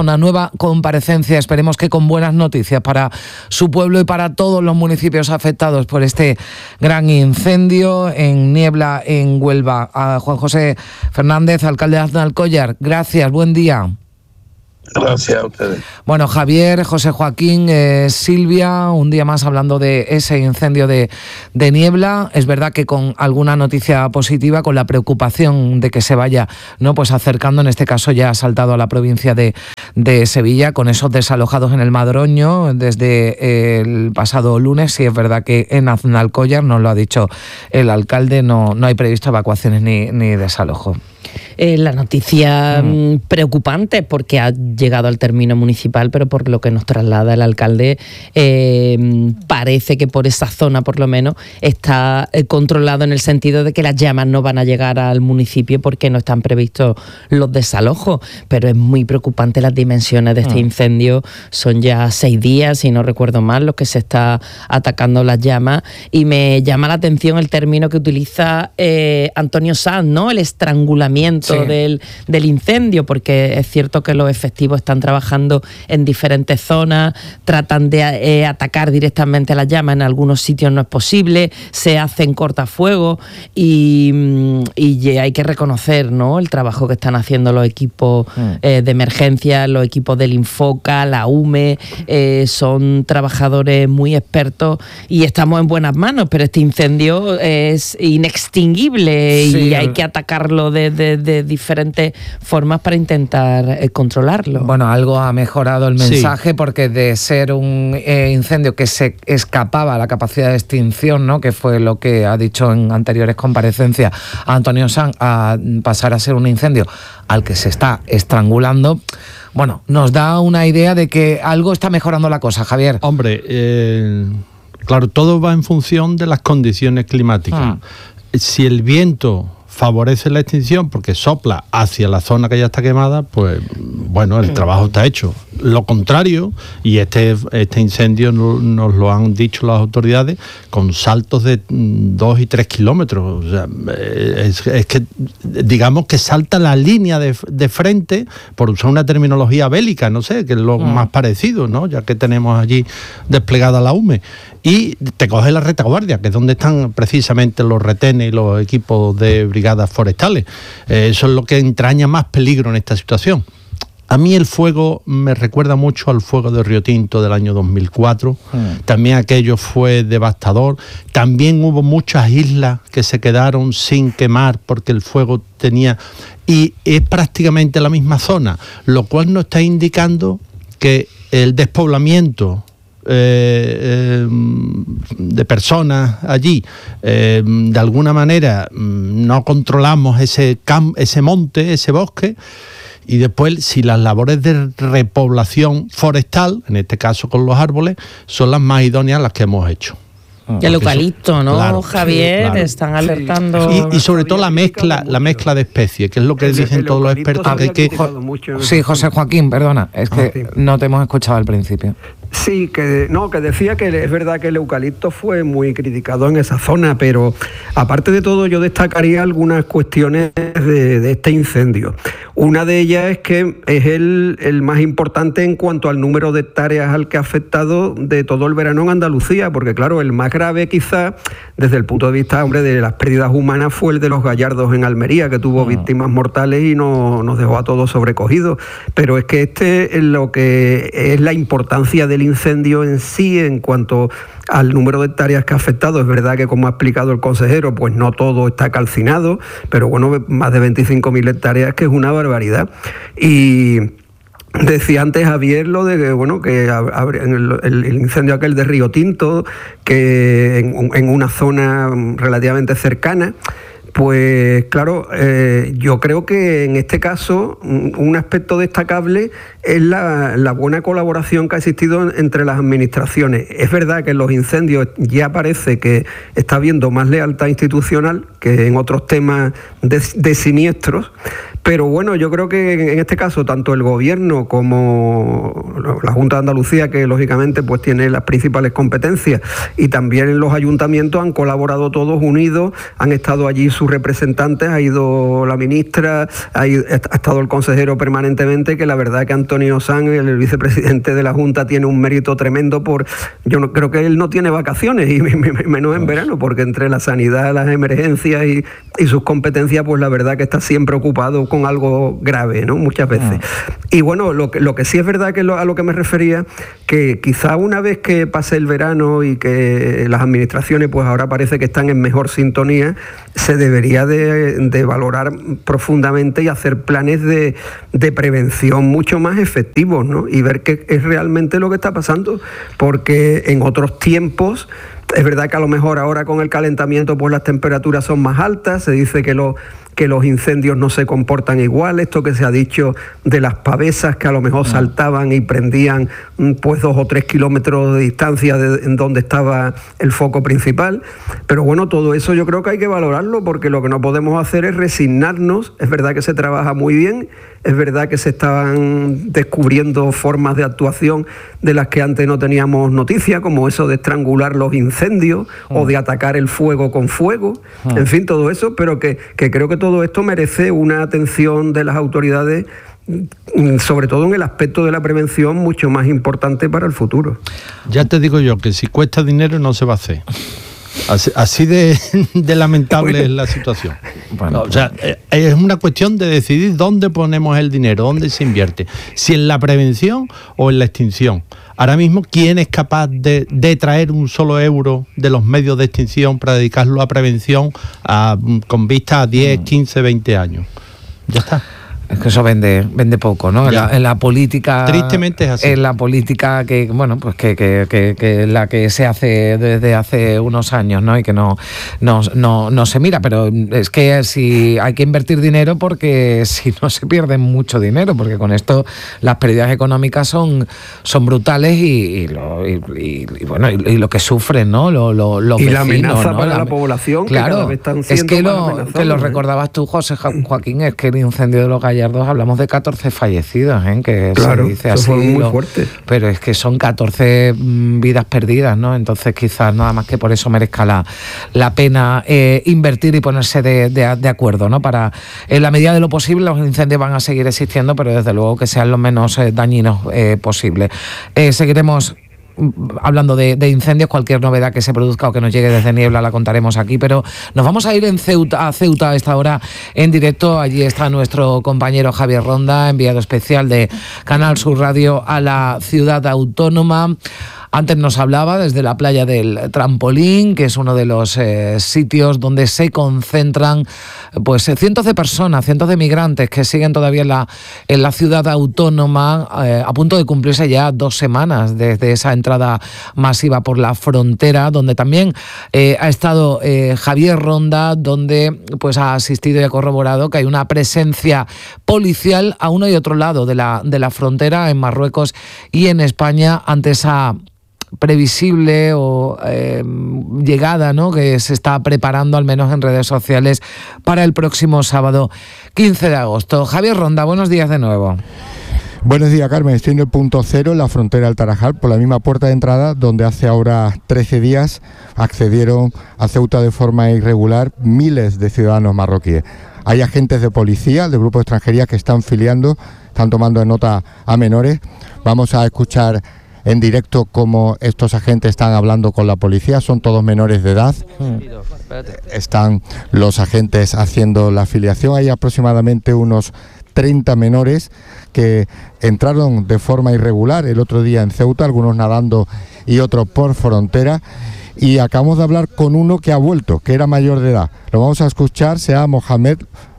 zona. Nueva comparecencia, esperemos que con buenas noticias para su pueblo y para todos los municipios afectados por este gran incendio en Niebla, en Huelva. A Juan José Fernández, alcalde de Aznalcóllar, gracias, buen día. Gracias a ustedes. Bueno, Javier, José Joaquín, eh, Silvia, un día más hablando de ese incendio de, de Niebla. Es verdad que con alguna noticia positiva, con la preocupación de que se vaya, no, pues acercando, en este caso ya ha saltado a la provincia de, de Sevilla, con esos desalojados en el Madroño desde el pasado lunes. Y es verdad que en Aznalcóllar, nos lo ha dicho el alcalde, no, no hay previsto evacuaciones ni, ni desalojo. Eh, la noticia mm. preocupante porque ha llegado al término municipal, pero por lo que nos traslada el alcalde, eh, parece que por esa zona por lo menos está eh, controlado en el sentido de que las llamas no van a llegar al municipio porque no están previstos los desalojos, pero es muy preocupante las dimensiones de este mm. incendio. Son ya seis días, si no recuerdo mal, los que se está atacando las llamas, y me llama la atención el término que utiliza eh, Antonio Sanz, ¿no? El estrangulamiento Sí. Del, del incendio, porque es cierto que los efectivos están trabajando en diferentes zonas, tratan de eh, atacar directamente a las llamas, en algunos sitios no es posible, se hacen cortafuegos y, y hay que reconocer, ¿no?, el trabajo que están haciendo los equipos mm. eh, de emergencia, los equipos del Infoca, la U M E, eh, son trabajadores muy expertos y estamos en buenas manos, pero este incendio es inextinguible sí, y hay que atacarlo desde de, de diferentes formas para intentar eh, controlarlo. Bueno, algo ha mejorado el mensaje, sí, porque de ser un eh, incendio que se escapaba a la capacidad de extinción, ¿no?, que fue lo que ha dicho en anteriores comparecencias Antonio Sanz, a pasar a ser un incendio al que se está estrangulando. Bueno, nos da una idea de que algo está mejorando la cosa, Javier. Hombre, eh, claro, todo va en función de las condiciones climáticas. Ah. Si el viento favorece la extinción porque sopla hacia la zona que ya está quemada, pues bueno, el trabajo está hecho. Lo contrario, y este, este incendio no, nos lo han dicho las autoridades, con saltos de dos y tres kilómetros. O sea, es, es que digamos que salta la línea de, de frente, por usar una terminología bélica, no sé, que es lo mm. más parecido, ¿no?, ya que tenemos allí desplegada la U M E. Y te coge la retaguardia, que es donde están precisamente los retenes y los equipos de brigadas forestales. Eh, eso es lo que entraña más peligro en esta situación. A mí el fuego me recuerda mucho al fuego de Río Tinto del año dos mil cuatro. Mm. También aquello fue devastador. También hubo muchas islas que se quedaron sin quemar porque el fuego tenía... Y es prácticamente la misma zona, lo cual nos está indicando que el despoblamiento Eh, eh, de personas allí, eh, de alguna manera no controlamos ese, cam- ese monte, ese bosque, y después si las labores de repoblación forestal, en este caso con los árboles, son las más idóneas las que hemos hecho. Y el eucalipto, ¿no, claro, Javier? Sí, claro. Están alertando. Y, y sobre todo la mezcla, la mezcla de especies, que es lo que el, dicen el todos los expertos. Que hay que... Sí, José Joaquín, perdona, es que ah, sí. no te hemos escuchado al principio. Sí, que no, que decía que es verdad que el eucalipto fue muy criticado en esa zona, pero aparte de todo yo destacaría algunas cuestiones de, de este incendio. Una de ellas es que es el, el más importante en cuanto al número de hectáreas al que ha afectado de todo el verano en Andalucía, porque claro, el más grave quizá desde el punto de vista, hombre, de las pérdidas humanas fue el de los Gallardos en Almería, que tuvo uh-huh. víctimas mortales y no, nos dejó a todos sobrecogidos. Pero es que este es lo que es la importancia del incendio en sí en cuanto al número de hectáreas que ha afectado. Es verdad que, como ha explicado el consejero, pues no todo está calcinado, pero bueno, más de veinticinco mil hectáreas, que es una barbaridad. Y decía antes Javier lo de que, bueno, que el, el incendio aquel de Río Tinto, que en, en una zona relativamente cercana. Pues claro, eh, yo creo que en este caso un aspecto destacable es la, la buena colaboración que ha existido entre las administraciones. Es verdad que en los incendios ya parece que está habiendo más lealtad institucional que en otros temas de, de siniestros, Pero bueno, yo creo que en este caso tanto el gobierno como la Junta de Andalucía, que lógicamente pues tiene las principales competencias, y también los ayuntamientos han colaborado todos unidos, han estado allí sus representantes, ha ido la ministra, ha, ido, ha estado el consejero permanentemente, que la verdad es que Antonio Sanz, el vicepresidente de la Junta, tiene un mérito tremendo por... Yo no, creo que él no tiene vacaciones, y menos en verano, porque entre la sanidad, las emergencias y, y sus competencias, pues la verdad que está siempre ocupado con algo grave, ¿no? Muchas veces. Ah. Y bueno, lo que, lo que sí es verdad que lo, a lo que me refería, que quizá una vez que pase el verano y que las administraciones pues ahora parece que están en mejor sintonía, se debería de, de valorar profundamente y hacer planes de, de prevención mucho más efectivos, ¿no? Y ver qué es realmente lo que está pasando, porque en otros tiempos es verdad que a lo mejor ahora con el calentamiento pues las temperaturas son más altas, se dice que los que los incendios no se comportan igual, esto que se ha dicho de las pavesas que a lo mejor saltaban y prendían pues dos o tres kilómetros de distancia de en donde estaba el foco principal, pero bueno, todo eso yo creo que hay que valorarlo, porque lo que no podemos hacer es resignarnos. Es verdad que se trabaja muy bien, es verdad que se estaban descubriendo formas de actuación de las que antes no teníamos noticia, como eso de estrangular los incendios mm. o de atacar el fuego con fuego, mm. en fin, todo eso, pero que, que creo que todo esto merece una atención de las autoridades, sobre todo en el aspecto de la prevención, mucho más importante para el futuro. Ya te digo yo que si cuesta dinero no se va a hacer. Así, así de, de lamentable bueno. es la situación. Bueno, o sea, es una cuestión de decidir dónde ponemos el dinero, dónde se invierte, si en la prevención o en la extinción. Ahora mismo, ¿quién es capaz de, de traer un solo euro de los medios de extinción para dedicarlo a prevención a, con vista a diez, quince, veinte años? Ya está. Es que eso vende vende poco, ¿no? En la, en la política... Tristemente es así. En la política que, bueno, pues que, que, que, que la que se hace desde hace unos años, ¿no? Y que no, no, no, no se mira, pero es que si hay que invertir dinero, porque si no se pierde mucho dinero, porque con esto las pérdidas económicas son, son brutales y, y, lo, y, y, y bueno, y, y lo que sufren, ¿no? Lo, lo, los y vecinos, la amenaza ¿no? para la, la población, claro, que cada vez están siendo es que lo, más que lo ¿eh? recordabas tú, José Joaquín, es que el incendio de los Gallardos, hablamos de catorce fallecidos, ¿eh? Que claro, se dice eso así, fue muy lo, fuerte. Pero es que son catorce mm, vidas perdidas, ¿no? Entonces quizás nada más que por eso merezca la, la pena eh, invertir y ponerse de, de, de acuerdo, ¿no? Para, en la medida de lo posible, los incendios van a seguir existiendo, pero desde luego que sean los menos eh, dañinos eh, posible. Eh, seguiremos hablando de, de incendios, cualquier novedad que se produzca o que nos llegue desde Niebla la contaremos aquí, pero nos vamos a ir en Ceuta, a Ceuta a esta hora en directo. Allí está nuestro compañero Javier Ronda, enviado especial de Canal Sur Radio a la ciudad autónoma. Antes nos hablaba desde la playa del Trampolín, que es uno de los eh, sitios donde se concentran pues cientos de personas, cientos de migrantes que siguen todavía en la, en la ciudad autónoma, eh, a punto de cumplirse ya dos semanas desde esa entrada masiva por la frontera, donde también eh, ha estado eh, Javier Ronda, donde pues ha asistido y ha corroborado que hay una presencia policial a uno y otro lado de la, de la frontera, en Marruecos y en España, ante esa previsible o eh, llegada, ¿no?, que se está preparando, al menos en redes sociales, para el próximo sábado quince de agosto. Javier Ronda, buenos días de nuevo. Buenos días, Carmen. Estoy en el punto cero, en la frontera del Tarajal, por la misma puerta de entrada donde hace ahora trece días accedieron a Ceuta de forma irregular miles de ciudadanos marroquíes. Hay agentes de policía, de grupos de extranjería, que están filiando, están tomando nota a menores. Vamos a escuchar en directo cómo estos agentes están hablando con la policía. Son todos menores de edad. Hmm. Están los agentes haciendo la afiliación. Hay aproximadamente unos treinta menores que entraron de forma irregular el otro día en Ceuta, algunos nadando y otros por frontera. Y acabamos de hablar con uno que ha vuelto, que era mayor de edad. Lo vamos a escuchar, se llama Mohamed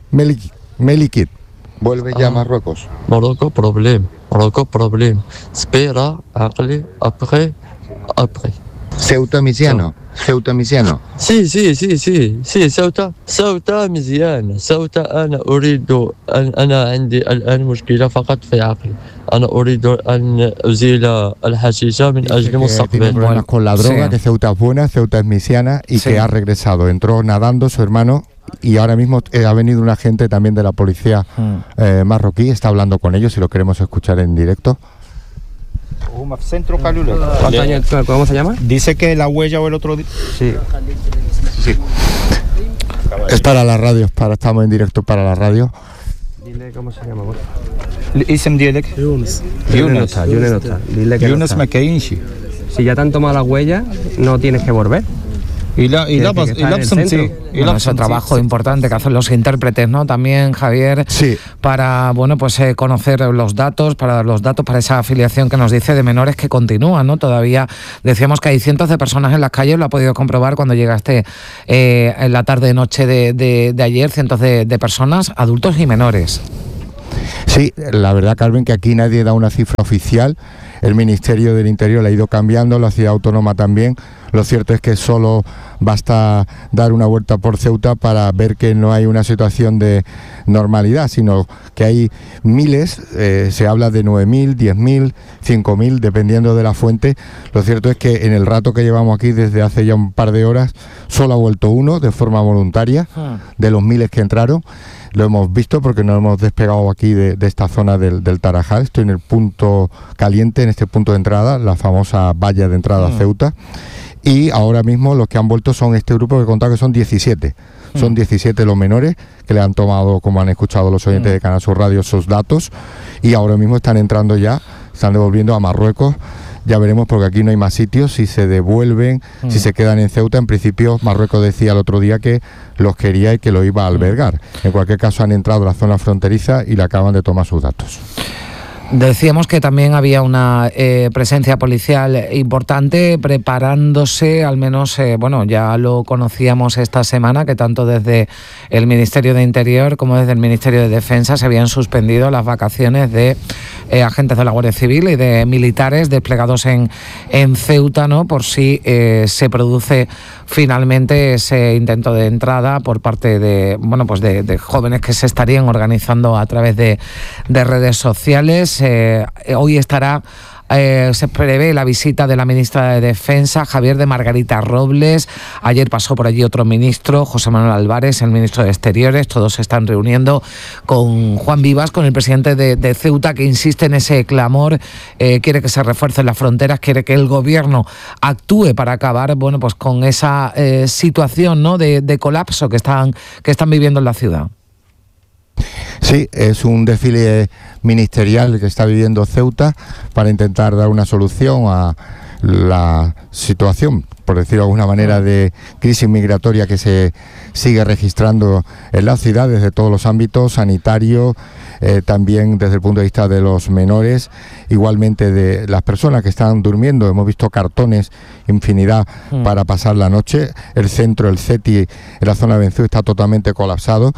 Melikit. Vuelve ya a Marruecos. Marruecos, problema. Marruecos, problema. Espera, aqli, après, après. Ceuta مزيانة Ceuta مزيانة سي سي سي سي سي سوتا سوتا مزيانة سوتا أنا أريد أن أنا عندي الآن مشكلة فقط في عقلي أنا أريد أن أزيل الحشيشة من أجل مستقبل. Bueno, con la droga, sí. Que Ceuta es buena, Ceuta es misiana y sí. Que ha regresado. Entró nadando su hermano y ahora mismo eh, ha venido un agente también de la policía eh, marroquí, está hablando con ellos y lo queremos escuchar en directo. Centro Calula. ¿Cuántos años, ¿Cómo se llama? Dice que la huella o el otro... Sí. Sí. Es para la radio, para, estamos en directo para la radio. Dile cómo se llama. Isem Dielek. Yunus. Yunus no está, Yunus no está. Dile que Yunus Mekeinshi. Si ya te han tomado la huella, no tienes que volver. Y la, y la, y la sí. Bueno, ese trabajo importante que hacen los intérpretes, ¿no? También, Javier, sí. para, bueno, pues eh, conocer los datos, para dar los datos para esa afiliación que nos dice de menores que continúan, ¿no? Todavía decíamos que hay cientos de personas en las calles, lo ha podido comprobar cuando llegaste eh, en la tarde-noche de, de, de ayer, cientos de, de personas, adultos y menores. Sí, la verdad, Carmen, que aquí nadie da una cifra oficial. El Ministerio del Interior la ha ido cambiando, la ciudad autónoma también. Lo cierto es que solo basta dar una vuelta por Ceuta para ver que no hay una situación de normalidad, sino que hay miles, eh, se habla de nueve mil, diez mil, cinco mil, dependiendo de la fuente. Lo cierto es que en el rato que llevamos aquí, desde hace ya un par de horas, solo ha vuelto uno de forma voluntaria, de los miles que entraron. Lo hemos visto porque nos hemos despegado aquí de, de esta zona del, del Tarajal. Estoy en el punto caliente, en este punto de entrada, la famosa valla de entrada a Ceuta. Y ahora mismo los que han vuelto son este grupo que he contado que son diecisiete. Son diecisiete los menores que le han tomado, como han escuchado los oyentes de Canal Sur Radio, sus datos. Y ahora mismo están entrando ya, están devolviendo a Marruecos. Ya veremos, porque aquí no hay más sitios, si se devuelven, mm. si se quedan en Ceuta. En principio, Marruecos decía el otro día que los quería y que lo iba a albergar. En cualquier caso, han entrado a la zona fronteriza y le acaban de tomar sus datos. Decíamos que también había una eh, presencia policial importante preparándose, al menos, eh, bueno, ya lo conocíamos esta semana, que tanto desde el Ministerio de Interior como desde el Ministerio de Defensa se habían suspendido las vacaciones de eh, agentes de la Guardia Civil y de militares desplegados en, en Ceuta, ¿no? Por si eh, se produce finalmente ese intento de entrada por parte de, bueno, pues de, de jóvenes que se estarían organizando a través de, de redes sociales. Eh, hoy estará, eh, se prevé la visita de la ministra de Defensa, Javier de Margarita Robles. Ayer pasó por allí otro ministro, José Manuel Álvarez, el ministro de Exteriores. Todos se están reuniendo con Juan Vivas, con el presidente de, de Ceuta, que insiste en ese clamor, eh, quiere que se refuercen las fronteras, quiere que el gobierno actúe para acabar, bueno, pues con esa eh, situación, ¿no?, de, de colapso que están, que están viviendo en la ciudad. Sí, es un desfile ministerial que está viviendo Ceuta para intentar dar una solución a la situación, por decirlo de alguna manera, de crisis migratoria que se sigue registrando en la ciudad desde todos los ámbitos, sanitario, eh, también desde el punto de vista de los menores, igualmente de las personas que están durmiendo. Hemos visto cartones, infinidad, mm. para pasar la noche. El centro, el CETI, en la zona de Benzú está totalmente colapsado,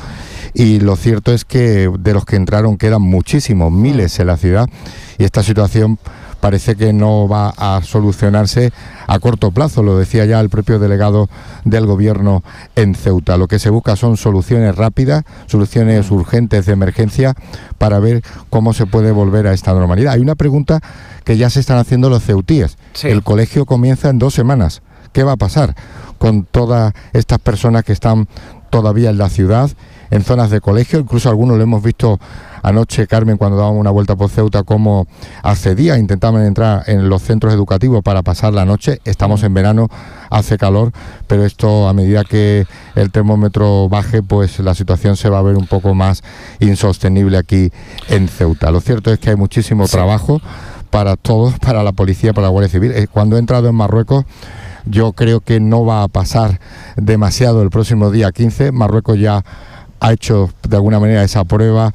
y lo cierto es que de los que entraron quedan muchísimos, miles en la ciudad, y esta situación parece que no va a solucionarse a corto plazo, lo decía ya el propio delegado del gobierno en Ceuta. Lo que se busca son soluciones rápidas, soluciones urgentes de emergencia para ver cómo se puede volver a esta normalidad. Hay una pregunta que ya se están haciendo los ceutíes. Sí. El colegio comienza en dos semanas. ¿Qué va a pasar con todas estas personas que están todavía en la ciudad, en zonas de colegio? Incluso algunos lo hemos visto anoche, Carmen, cuando dábamos una vuelta por Ceuta, cómo accedía, intentaban entrar en los centros educativos para pasar la noche. Estamos en verano, hace calor, pero esto, a medida que el termómetro baje, pues la situación se va a ver un poco más insostenible aquí en Ceuta. Lo cierto es que hay muchísimo sí. trabajo para todos, para la policía, para la Guardia Civil. Cuando he entrado en Marruecos, yo creo que no va a pasar demasiado el próximo día quince. Marruecos ya ha hecho de alguna manera esa prueba,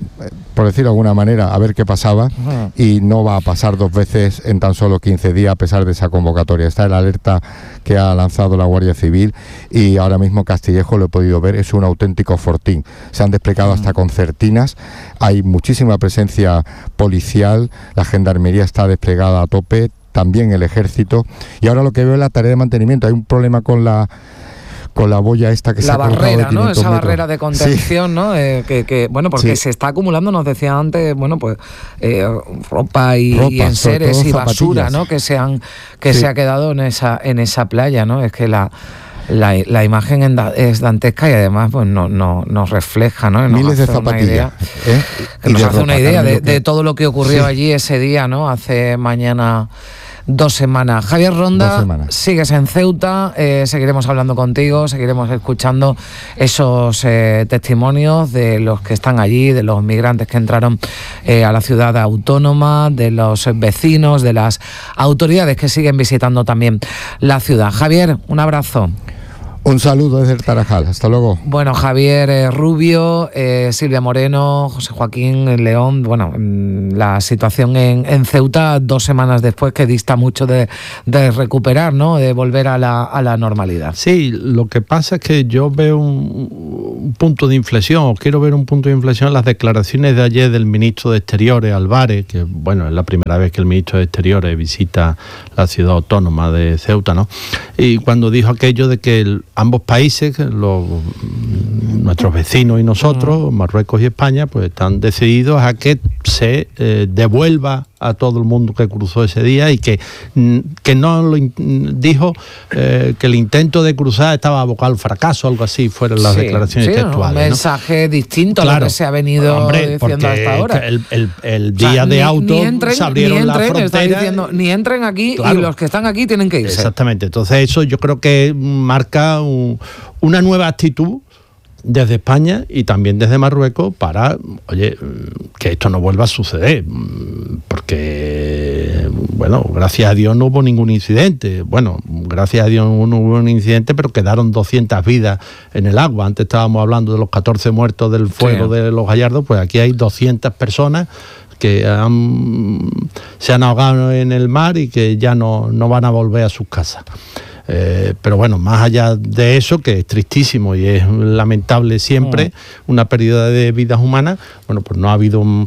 por decirlo de alguna manera, a ver qué pasaba, uh-huh. y no va a pasar dos veces en tan solo quince días a pesar de esa convocatoria. Está en la alerta que ha lanzado la Guardia Civil, y ahora mismo Castillejo, lo he podido ver, es un auténtico fortín. Se han desplegado uh-huh. hasta concertinas, hay muchísima presencia policial, la gendarmería está desplegada a tope, también el ejército, y ahora lo que veo es la tarea de mantenimiento. Hay un problema con la con la boya esta que la se ha barrera, ¿no? Esa metros. barrera de contención, sí. ¿no? Eh, que, que, bueno, porque sí. se está acumulando, nos decía antes, bueno, pues eh, ropa y, ropa, y enseres y basura, ¿no? Que se han, que sí. se ha quedado en esa, en esa playa, ¿no? Es que la La, la imagen en da, es dantesca y además pues no, no nos refleja, ¿no? Nos Miles de zapatillas. ¿eh? Que nos de hace ropa, una idea de, que... de todo lo que ocurrió sí. allí ese día, ¿no? Hace mañana dos semanas. Javier Ronda, sigues en Ceuta, eh, seguiremos hablando contigo, seguiremos escuchando esos eh, testimonios de los que están allí, de los migrantes que entraron eh, a la ciudad autónoma, de los vecinos, de las autoridades que siguen visitando también la ciudad. Javier, un abrazo. Un saludo desde el Tarajal, hasta luego. Bueno, Javier eh, Rubio, eh, Silvia Moreno, José Joaquín León, bueno, la situación en, en Ceuta dos semanas después que dista mucho de, de recuperar, ¿no? De volver a la, a la normalidad. Sí, lo que pasa es que yo veo un, un punto de inflexión, o quiero ver un punto de inflexión en las declaraciones de ayer del ministro de Exteriores, Álvarez, que bueno, es la primera vez que el ministro de Exteriores visita la ciudad autónoma de Ceuta, ¿no? Y cuando dijo aquello de que el ambos países, los, nuestros vecinos y nosotros, Marruecos y España, pues están decididos a que se eh, devuelva a todo el mundo que cruzó ese día y que, que no lo dijo eh, que el intento de cruzar estaba abocado al fracaso, algo así, fueron las sí, declaraciones sí, textuales. Un mensaje ¿no? distinto claro, a lo que se ha venido hombre, diciendo hasta ahora. El, el, el día o sea, ni, de auto ni entren, se abrieron ni entren, la frontera. Diciendo, ni entren aquí claro, y los que están aquí tienen que irse. Exactamente. Entonces eso yo creo que marca un, una nueva actitud desde España y también desde Marruecos para, oye, que esto no vuelva a suceder, porque, bueno, gracias a Dios no hubo ningún incidente, bueno, gracias a Dios no hubo un incidente, pero quedaron doscientas vidas en el agua. Antes estábamos hablando de los catorce muertos del fuego sí. de los Gallardos, pues aquí hay doscientas personas que han, se han ahogado en el mar y que ya no, no van a volver a sus casas. Eh, pero bueno, más allá de eso, que es tristísimo y es lamentable siempre, oh. una pérdida de vidas humanas, bueno, pues no ha habido un...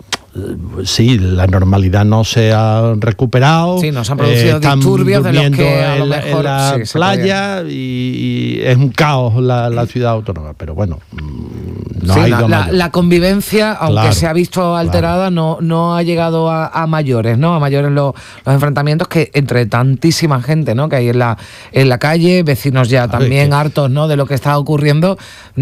Sí, la normalidad no se ha recuperado. Sí, nos han producido eh, disturbios de los que a lo mejor en la sí, playa y, y es un caos la, la ciudad autónoma, pero bueno, no sí, ha ido la, a la, la convivencia, aunque claro, se ha visto alterada, claro. no, no ha llegado a, a mayores, ¿no? A mayores los, los enfrentamientos que entre tantísima gente, ¿no? Que hay en la en la calle, vecinos ya claro, también que... hartos, ¿no? De lo que está ocurriendo,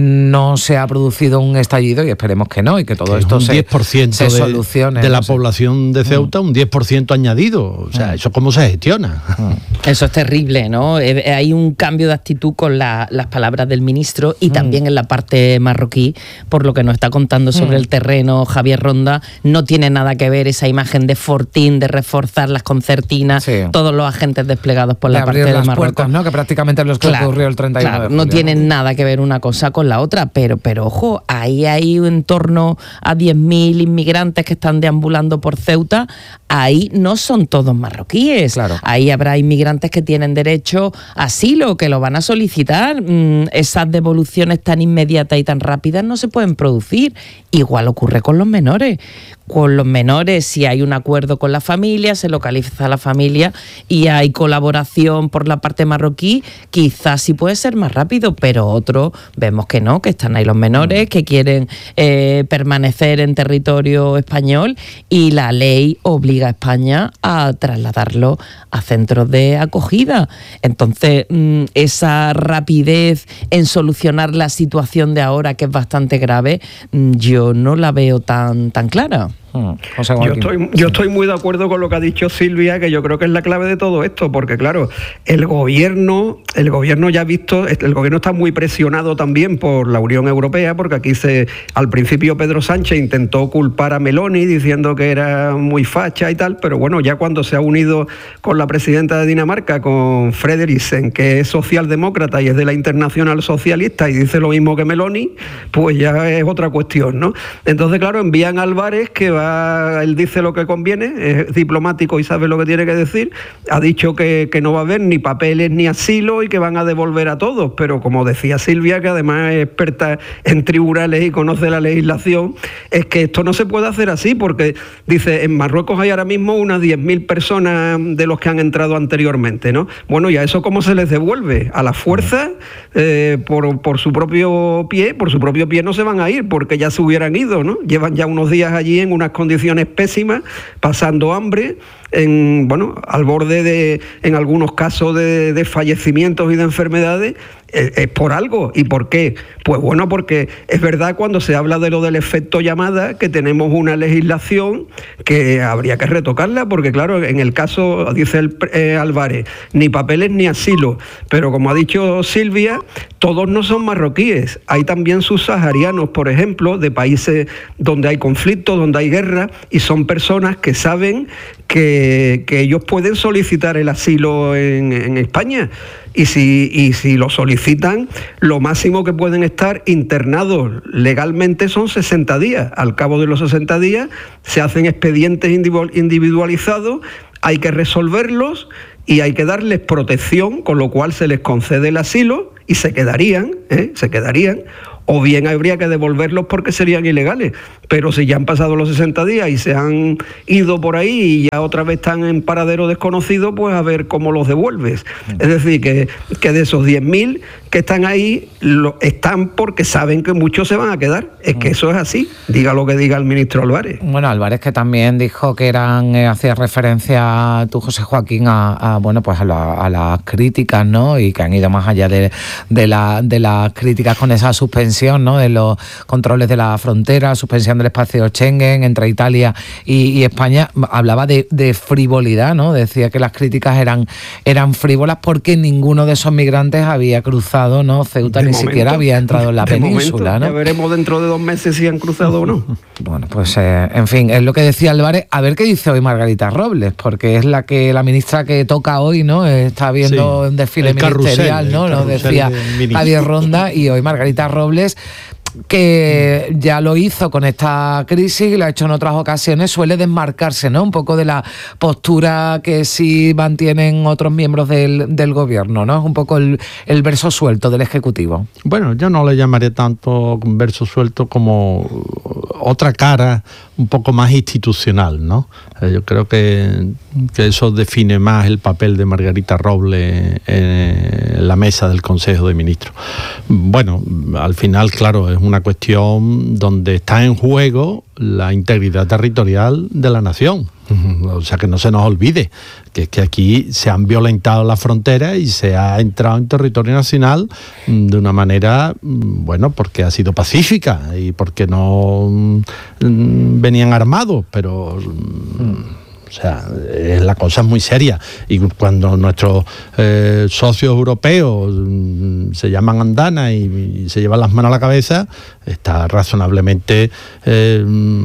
no se ha producido un estallido y esperemos que no y que todo que esto un se, diez por ciento se de... solucione. de la población de Ceuta, un diez por ciento añadido. O sea, ¿eso cómo se gestiona? Eso es terrible, ¿no? Hay un cambio de actitud con la, las palabras del ministro y también en la parte marroquí, por lo que nos está contando sobre el terreno Javier Ronda. No tiene nada que ver esa imagen de Fortín, de reforzar las concertinas, sí. todos los agentes desplegados por de la parte de las Marruecos. Puertas, ¿no? Que prácticamente es lo que claro, ocurrió el treinta y uno claro, de julio. No tienen nada que ver una cosa con la otra, pero, pero ojo, ahí hay en torno a diez mil inmigrantes que están deambulando por Ceuta, ahí no son todos marroquíes, claro. ahí habrá inmigrantes que tienen derecho a asilo, que lo van a solicitar, mm, esas devoluciones tan inmediatas y tan rápidas no se pueden producir, igual ocurre con los menores, con los menores si hay un acuerdo con la familia, se localiza la familia y hay colaboración por la parte marroquí, quizás sí puede ser más rápido, pero otros vemos que no, que están ahí los menores, que quieren eh, permanecer en territorio español y la ley obliga a España a trasladarlo a centros de acogida. Entonces, mmm, esa rapidez en solucionar la situación de ahora, que es bastante grave, mmm, yo no la veo tan, tan clara. Hmm. Yo estoy, yo estoy muy de acuerdo con lo que ha dicho Silvia, que yo creo que es la clave de todo esto, porque claro, el gobierno, el gobierno ya ha visto, el gobierno está muy presionado también por la Unión Europea, porque aquí se, al principio Pedro Sánchez intentó culpar a Meloni diciendo que era muy facha y tal, pero bueno, ya cuando se ha unido con la presidenta de Dinamarca, con Frederiksen, que es socialdemócrata y es de la Internacional Socialista y dice lo mismo que Meloni, pues ya es otra cuestión, ¿no? Entonces, claro, envían a Álvarez, que va él dice lo que conviene, es diplomático y sabe lo que tiene que decir, ha dicho que, que no va a haber ni papeles ni asilo y que van a devolver a todos, pero como decía Silvia, que además es experta en tribunales y conoce la legislación, es que esto no se puede hacer así, porque dice, en Marruecos hay ahora mismo unas diez mil personas de los que han entrado anteriormente, ¿no? Bueno, ¿y a eso cómo se les devuelve? A la fuerza, eh, por, por su propio pie, por su propio pie no se van a ir, porque ya se hubieran ido, ¿no? Llevan ya unos días allí en una unas condiciones pésimas, pasando hambre, en, bueno, al borde de, en algunos casos, de, de fallecimientos y de enfermedades. Es, es por algo. ¿Y por qué? Pues bueno, porque es verdad, cuando se habla de lo del efecto llamada, que tenemos una legislación que habría que retocarla, porque claro, en el caso, dice el eh, Álvarez, ni papeles ni asilo, pero como ha dicho Silvia, todos no son marroquíes, hay también subsaharianos, por ejemplo, de países donde hay conflictos, donde hay guerra, y son personas que saben que, que ellos pueden solicitar el asilo en, en España. Y si, y si lo solicitan, lo máximo que pueden estar internados legalmente son sesenta días. Al cabo de los sesenta días se hacen expedientes individualizados, hay que resolverlos y hay que darles protección, con lo cual se les concede el asilo y se quedarían, ¿eh? se quedarían. O bien habría que devolverlos porque serían ilegales. Pero si ya han pasado los sesenta días y se han ido por ahí y ya otra vez están en paradero desconocido, pues a ver cómo los devuelves. Es decir, que, que de esos diez mil que están ahí, lo, están porque saben que muchos se van a quedar. Es que eso es así, diga lo que diga el ministro Álvarez. Bueno, Álvarez, que también dijo que eran, eh, hacía referencia tú, José Joaquín, a, a bueno, pues a, la, a las críticas, ¿no? Y que han ido más allá de, de, la, de las críticas con esa suspensión, ¿no? De los controles de la frontera, suspensión del espacio Schengen entre Italia y, y España. Hablaba de, de frivolidad, ¿no? Decía que las críticas eran, eran frívolas porque ninguno de esos migrantes había cruzado, ¿no? Ceuta, de ni momento, siquiera había entrado en la península, momento, ¿no? Ya veremos dentro de dos meses si han cruzado o no. Bueno, pues eh, en fin, es lo que decía Álvarez. A ver qué dice hoy Margarita Robles, porque es la que la ministra que toca hoy, ¿no? Está viendo sí, un desfile ministerial, carrusel, ¿no? Lo decía Javier Ronda, y hoy Margarita Robles, que ya lo hizo con esta crisis y lo ha hecho en otras ocasiones, suele desmarcarse, ¿no? Un poco de la postura que sí mantienen otros miembros del, del gobierno, ¿no? Es un poco el, el verso suelto del Ejecutivo. Bueno, yo no le llamaría tanto verso suelto como otra cara un poco más institucional, ¿no? Yo creo que, que eso define más el papel de Margarita Robles en la mesa del Consejo de Ministros. Bueno, al final, claro, es una cuestión donde está en juego la integridad territorial de la nación. O sea, que no se nos olvide que es que aquí se han violentado las fronteras y se ha entrado en territorio nacional de una manera, bueno, porque ha sido pacífica y porque no venían armados, pero... O sea, eh, la cosa es muy seria, y cuando nuestros eh, socios europeos mm, se llaman andana y, y se llevan las manos a la cabeza, está razonablemente eh, mm,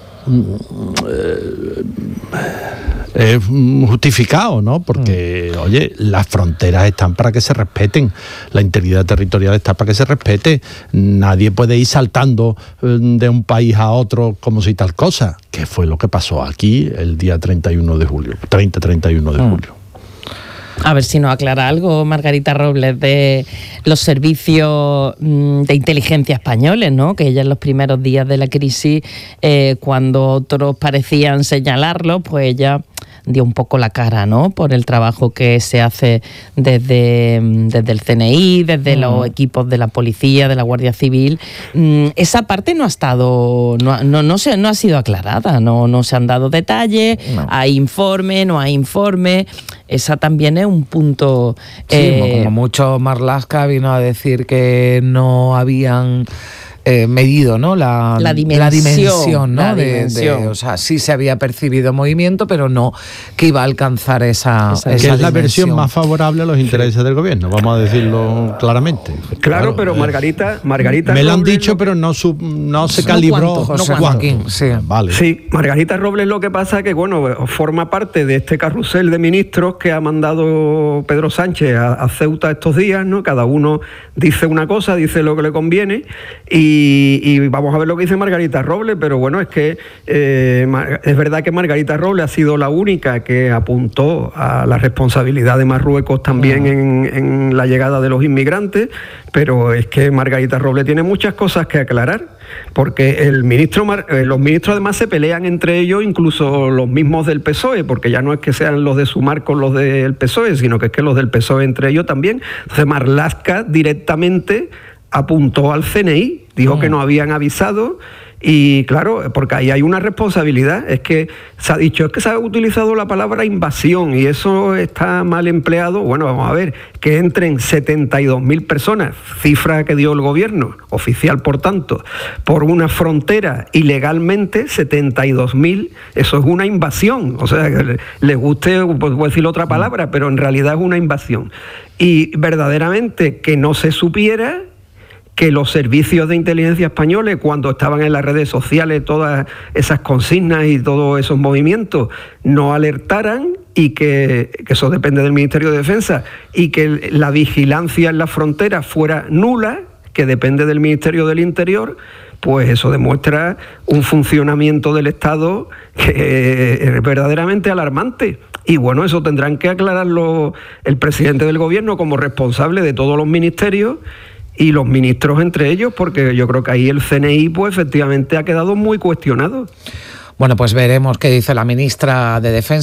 eh, eh, justificado, ¿no? Porque, mm. oye, las fronteras están para que se respeten, la integridad territorial está para que se respete. Nadie puede ir saltando eh, de un país a otro como si tal cosa, que fue lo que pasó aquí el día treinta y uno de julio, treinta treinta y uno de julio. A ver si nos aclara algo Margarita Robles de los servicios de inteligencia españoles, ¿no? Que ella en los primeros días de la crisis, eh, cuando otros parecían señalarlo, pues ella dio un poco la cara, ¿no? Por el trabajo que se hace desde, desde el C N I, desde mm. los equipos de la policía, de la Guardia Civil. Mm, esa parte no ha estado, no, no, no, se, no ha sido aclarada, no, no se han dado detalles, no. Hay informe, no hay informe. Esa también es un punto... Sí, eh, como mucho Marlaska vino a decir que no habían... Eh, medido, ¿no? La, la dimensión, la dimensión, ¿no? La de, dimensión. De, o sea, sí se había percibido movimiento, pero no que iba a alcanzar esa, esa que esa es la versión más favorable a los intereses del gobierno, vamos a decirlo claramente. Claro, claro pero eh, Margarita, Margarita me Robles, lo han dicho, pero no sub, no se calibró. No José Joaquín, sí. Vale. Sí, Margarita Robles, lo que pasa que, bueno, forma parte de este carrusel de ministros que ha mandado Pedro Sánchez a, a Ceuta estos días, ¿no? Cada uno dice una cosa, dice lo que le conviene, y, y vamos a ver lo que dice Margarita Robles, pero bueno, es que eh, es verdad que Margarita Robles ha sido la única que apuntó a la responsabilidad de Marruecos también en, en la llegada de los inmigrantes, pero es que Margarita Robles tiene muchas cosas que aclarar, porque el ministro, eh, los ministros además se pelean entre ellos, incluso los mismos del P S O E, porque ya no es que sean los de Sumar con los del P S O E, sino que es que los del P S O E entre ellos también. Entonces Marlaska directamente apuntó al C N I, dijo mm. que no habían avisado Y claro, porque ahí hay una responsabilidad, es que se ha dicho, es que se ha utilizado la palabra invasión y eso está mal empleado. Bueno, vamos a ver, que entren setenta y dos mil personas, cifra que dio el gobierno, oficial por tanto, por una frontera ilegalmente, setenta y dos mil, eso es una invasión. O sea, que le guste, pues voy a decir otra palabra, pero en realidad es una invasión. Y verdaderamente que no se supiera, que los servicios de inteligencia españoles, cuando estaban en las redes sociales todas esas consignas y todos esos movimientos, no alertaran, y que, que eso depende del Ministerio de Defensa, y que la vigilancia en la frontera fuera nula, que depende del Ministerio del Interior, pues eso demuestra un funcionamiento del Estado que es verdaderamente alarmante. Y bueno, eso tendrán que aclararlo el presidente del Gobierno como responsable de todos los ministerios y los ministros entre ellos, porque yo creo que ahí el C N I pues efectivamente ha quedado muy cuestionado. Bueno, pues veremos qué dice la ministra de Defensa.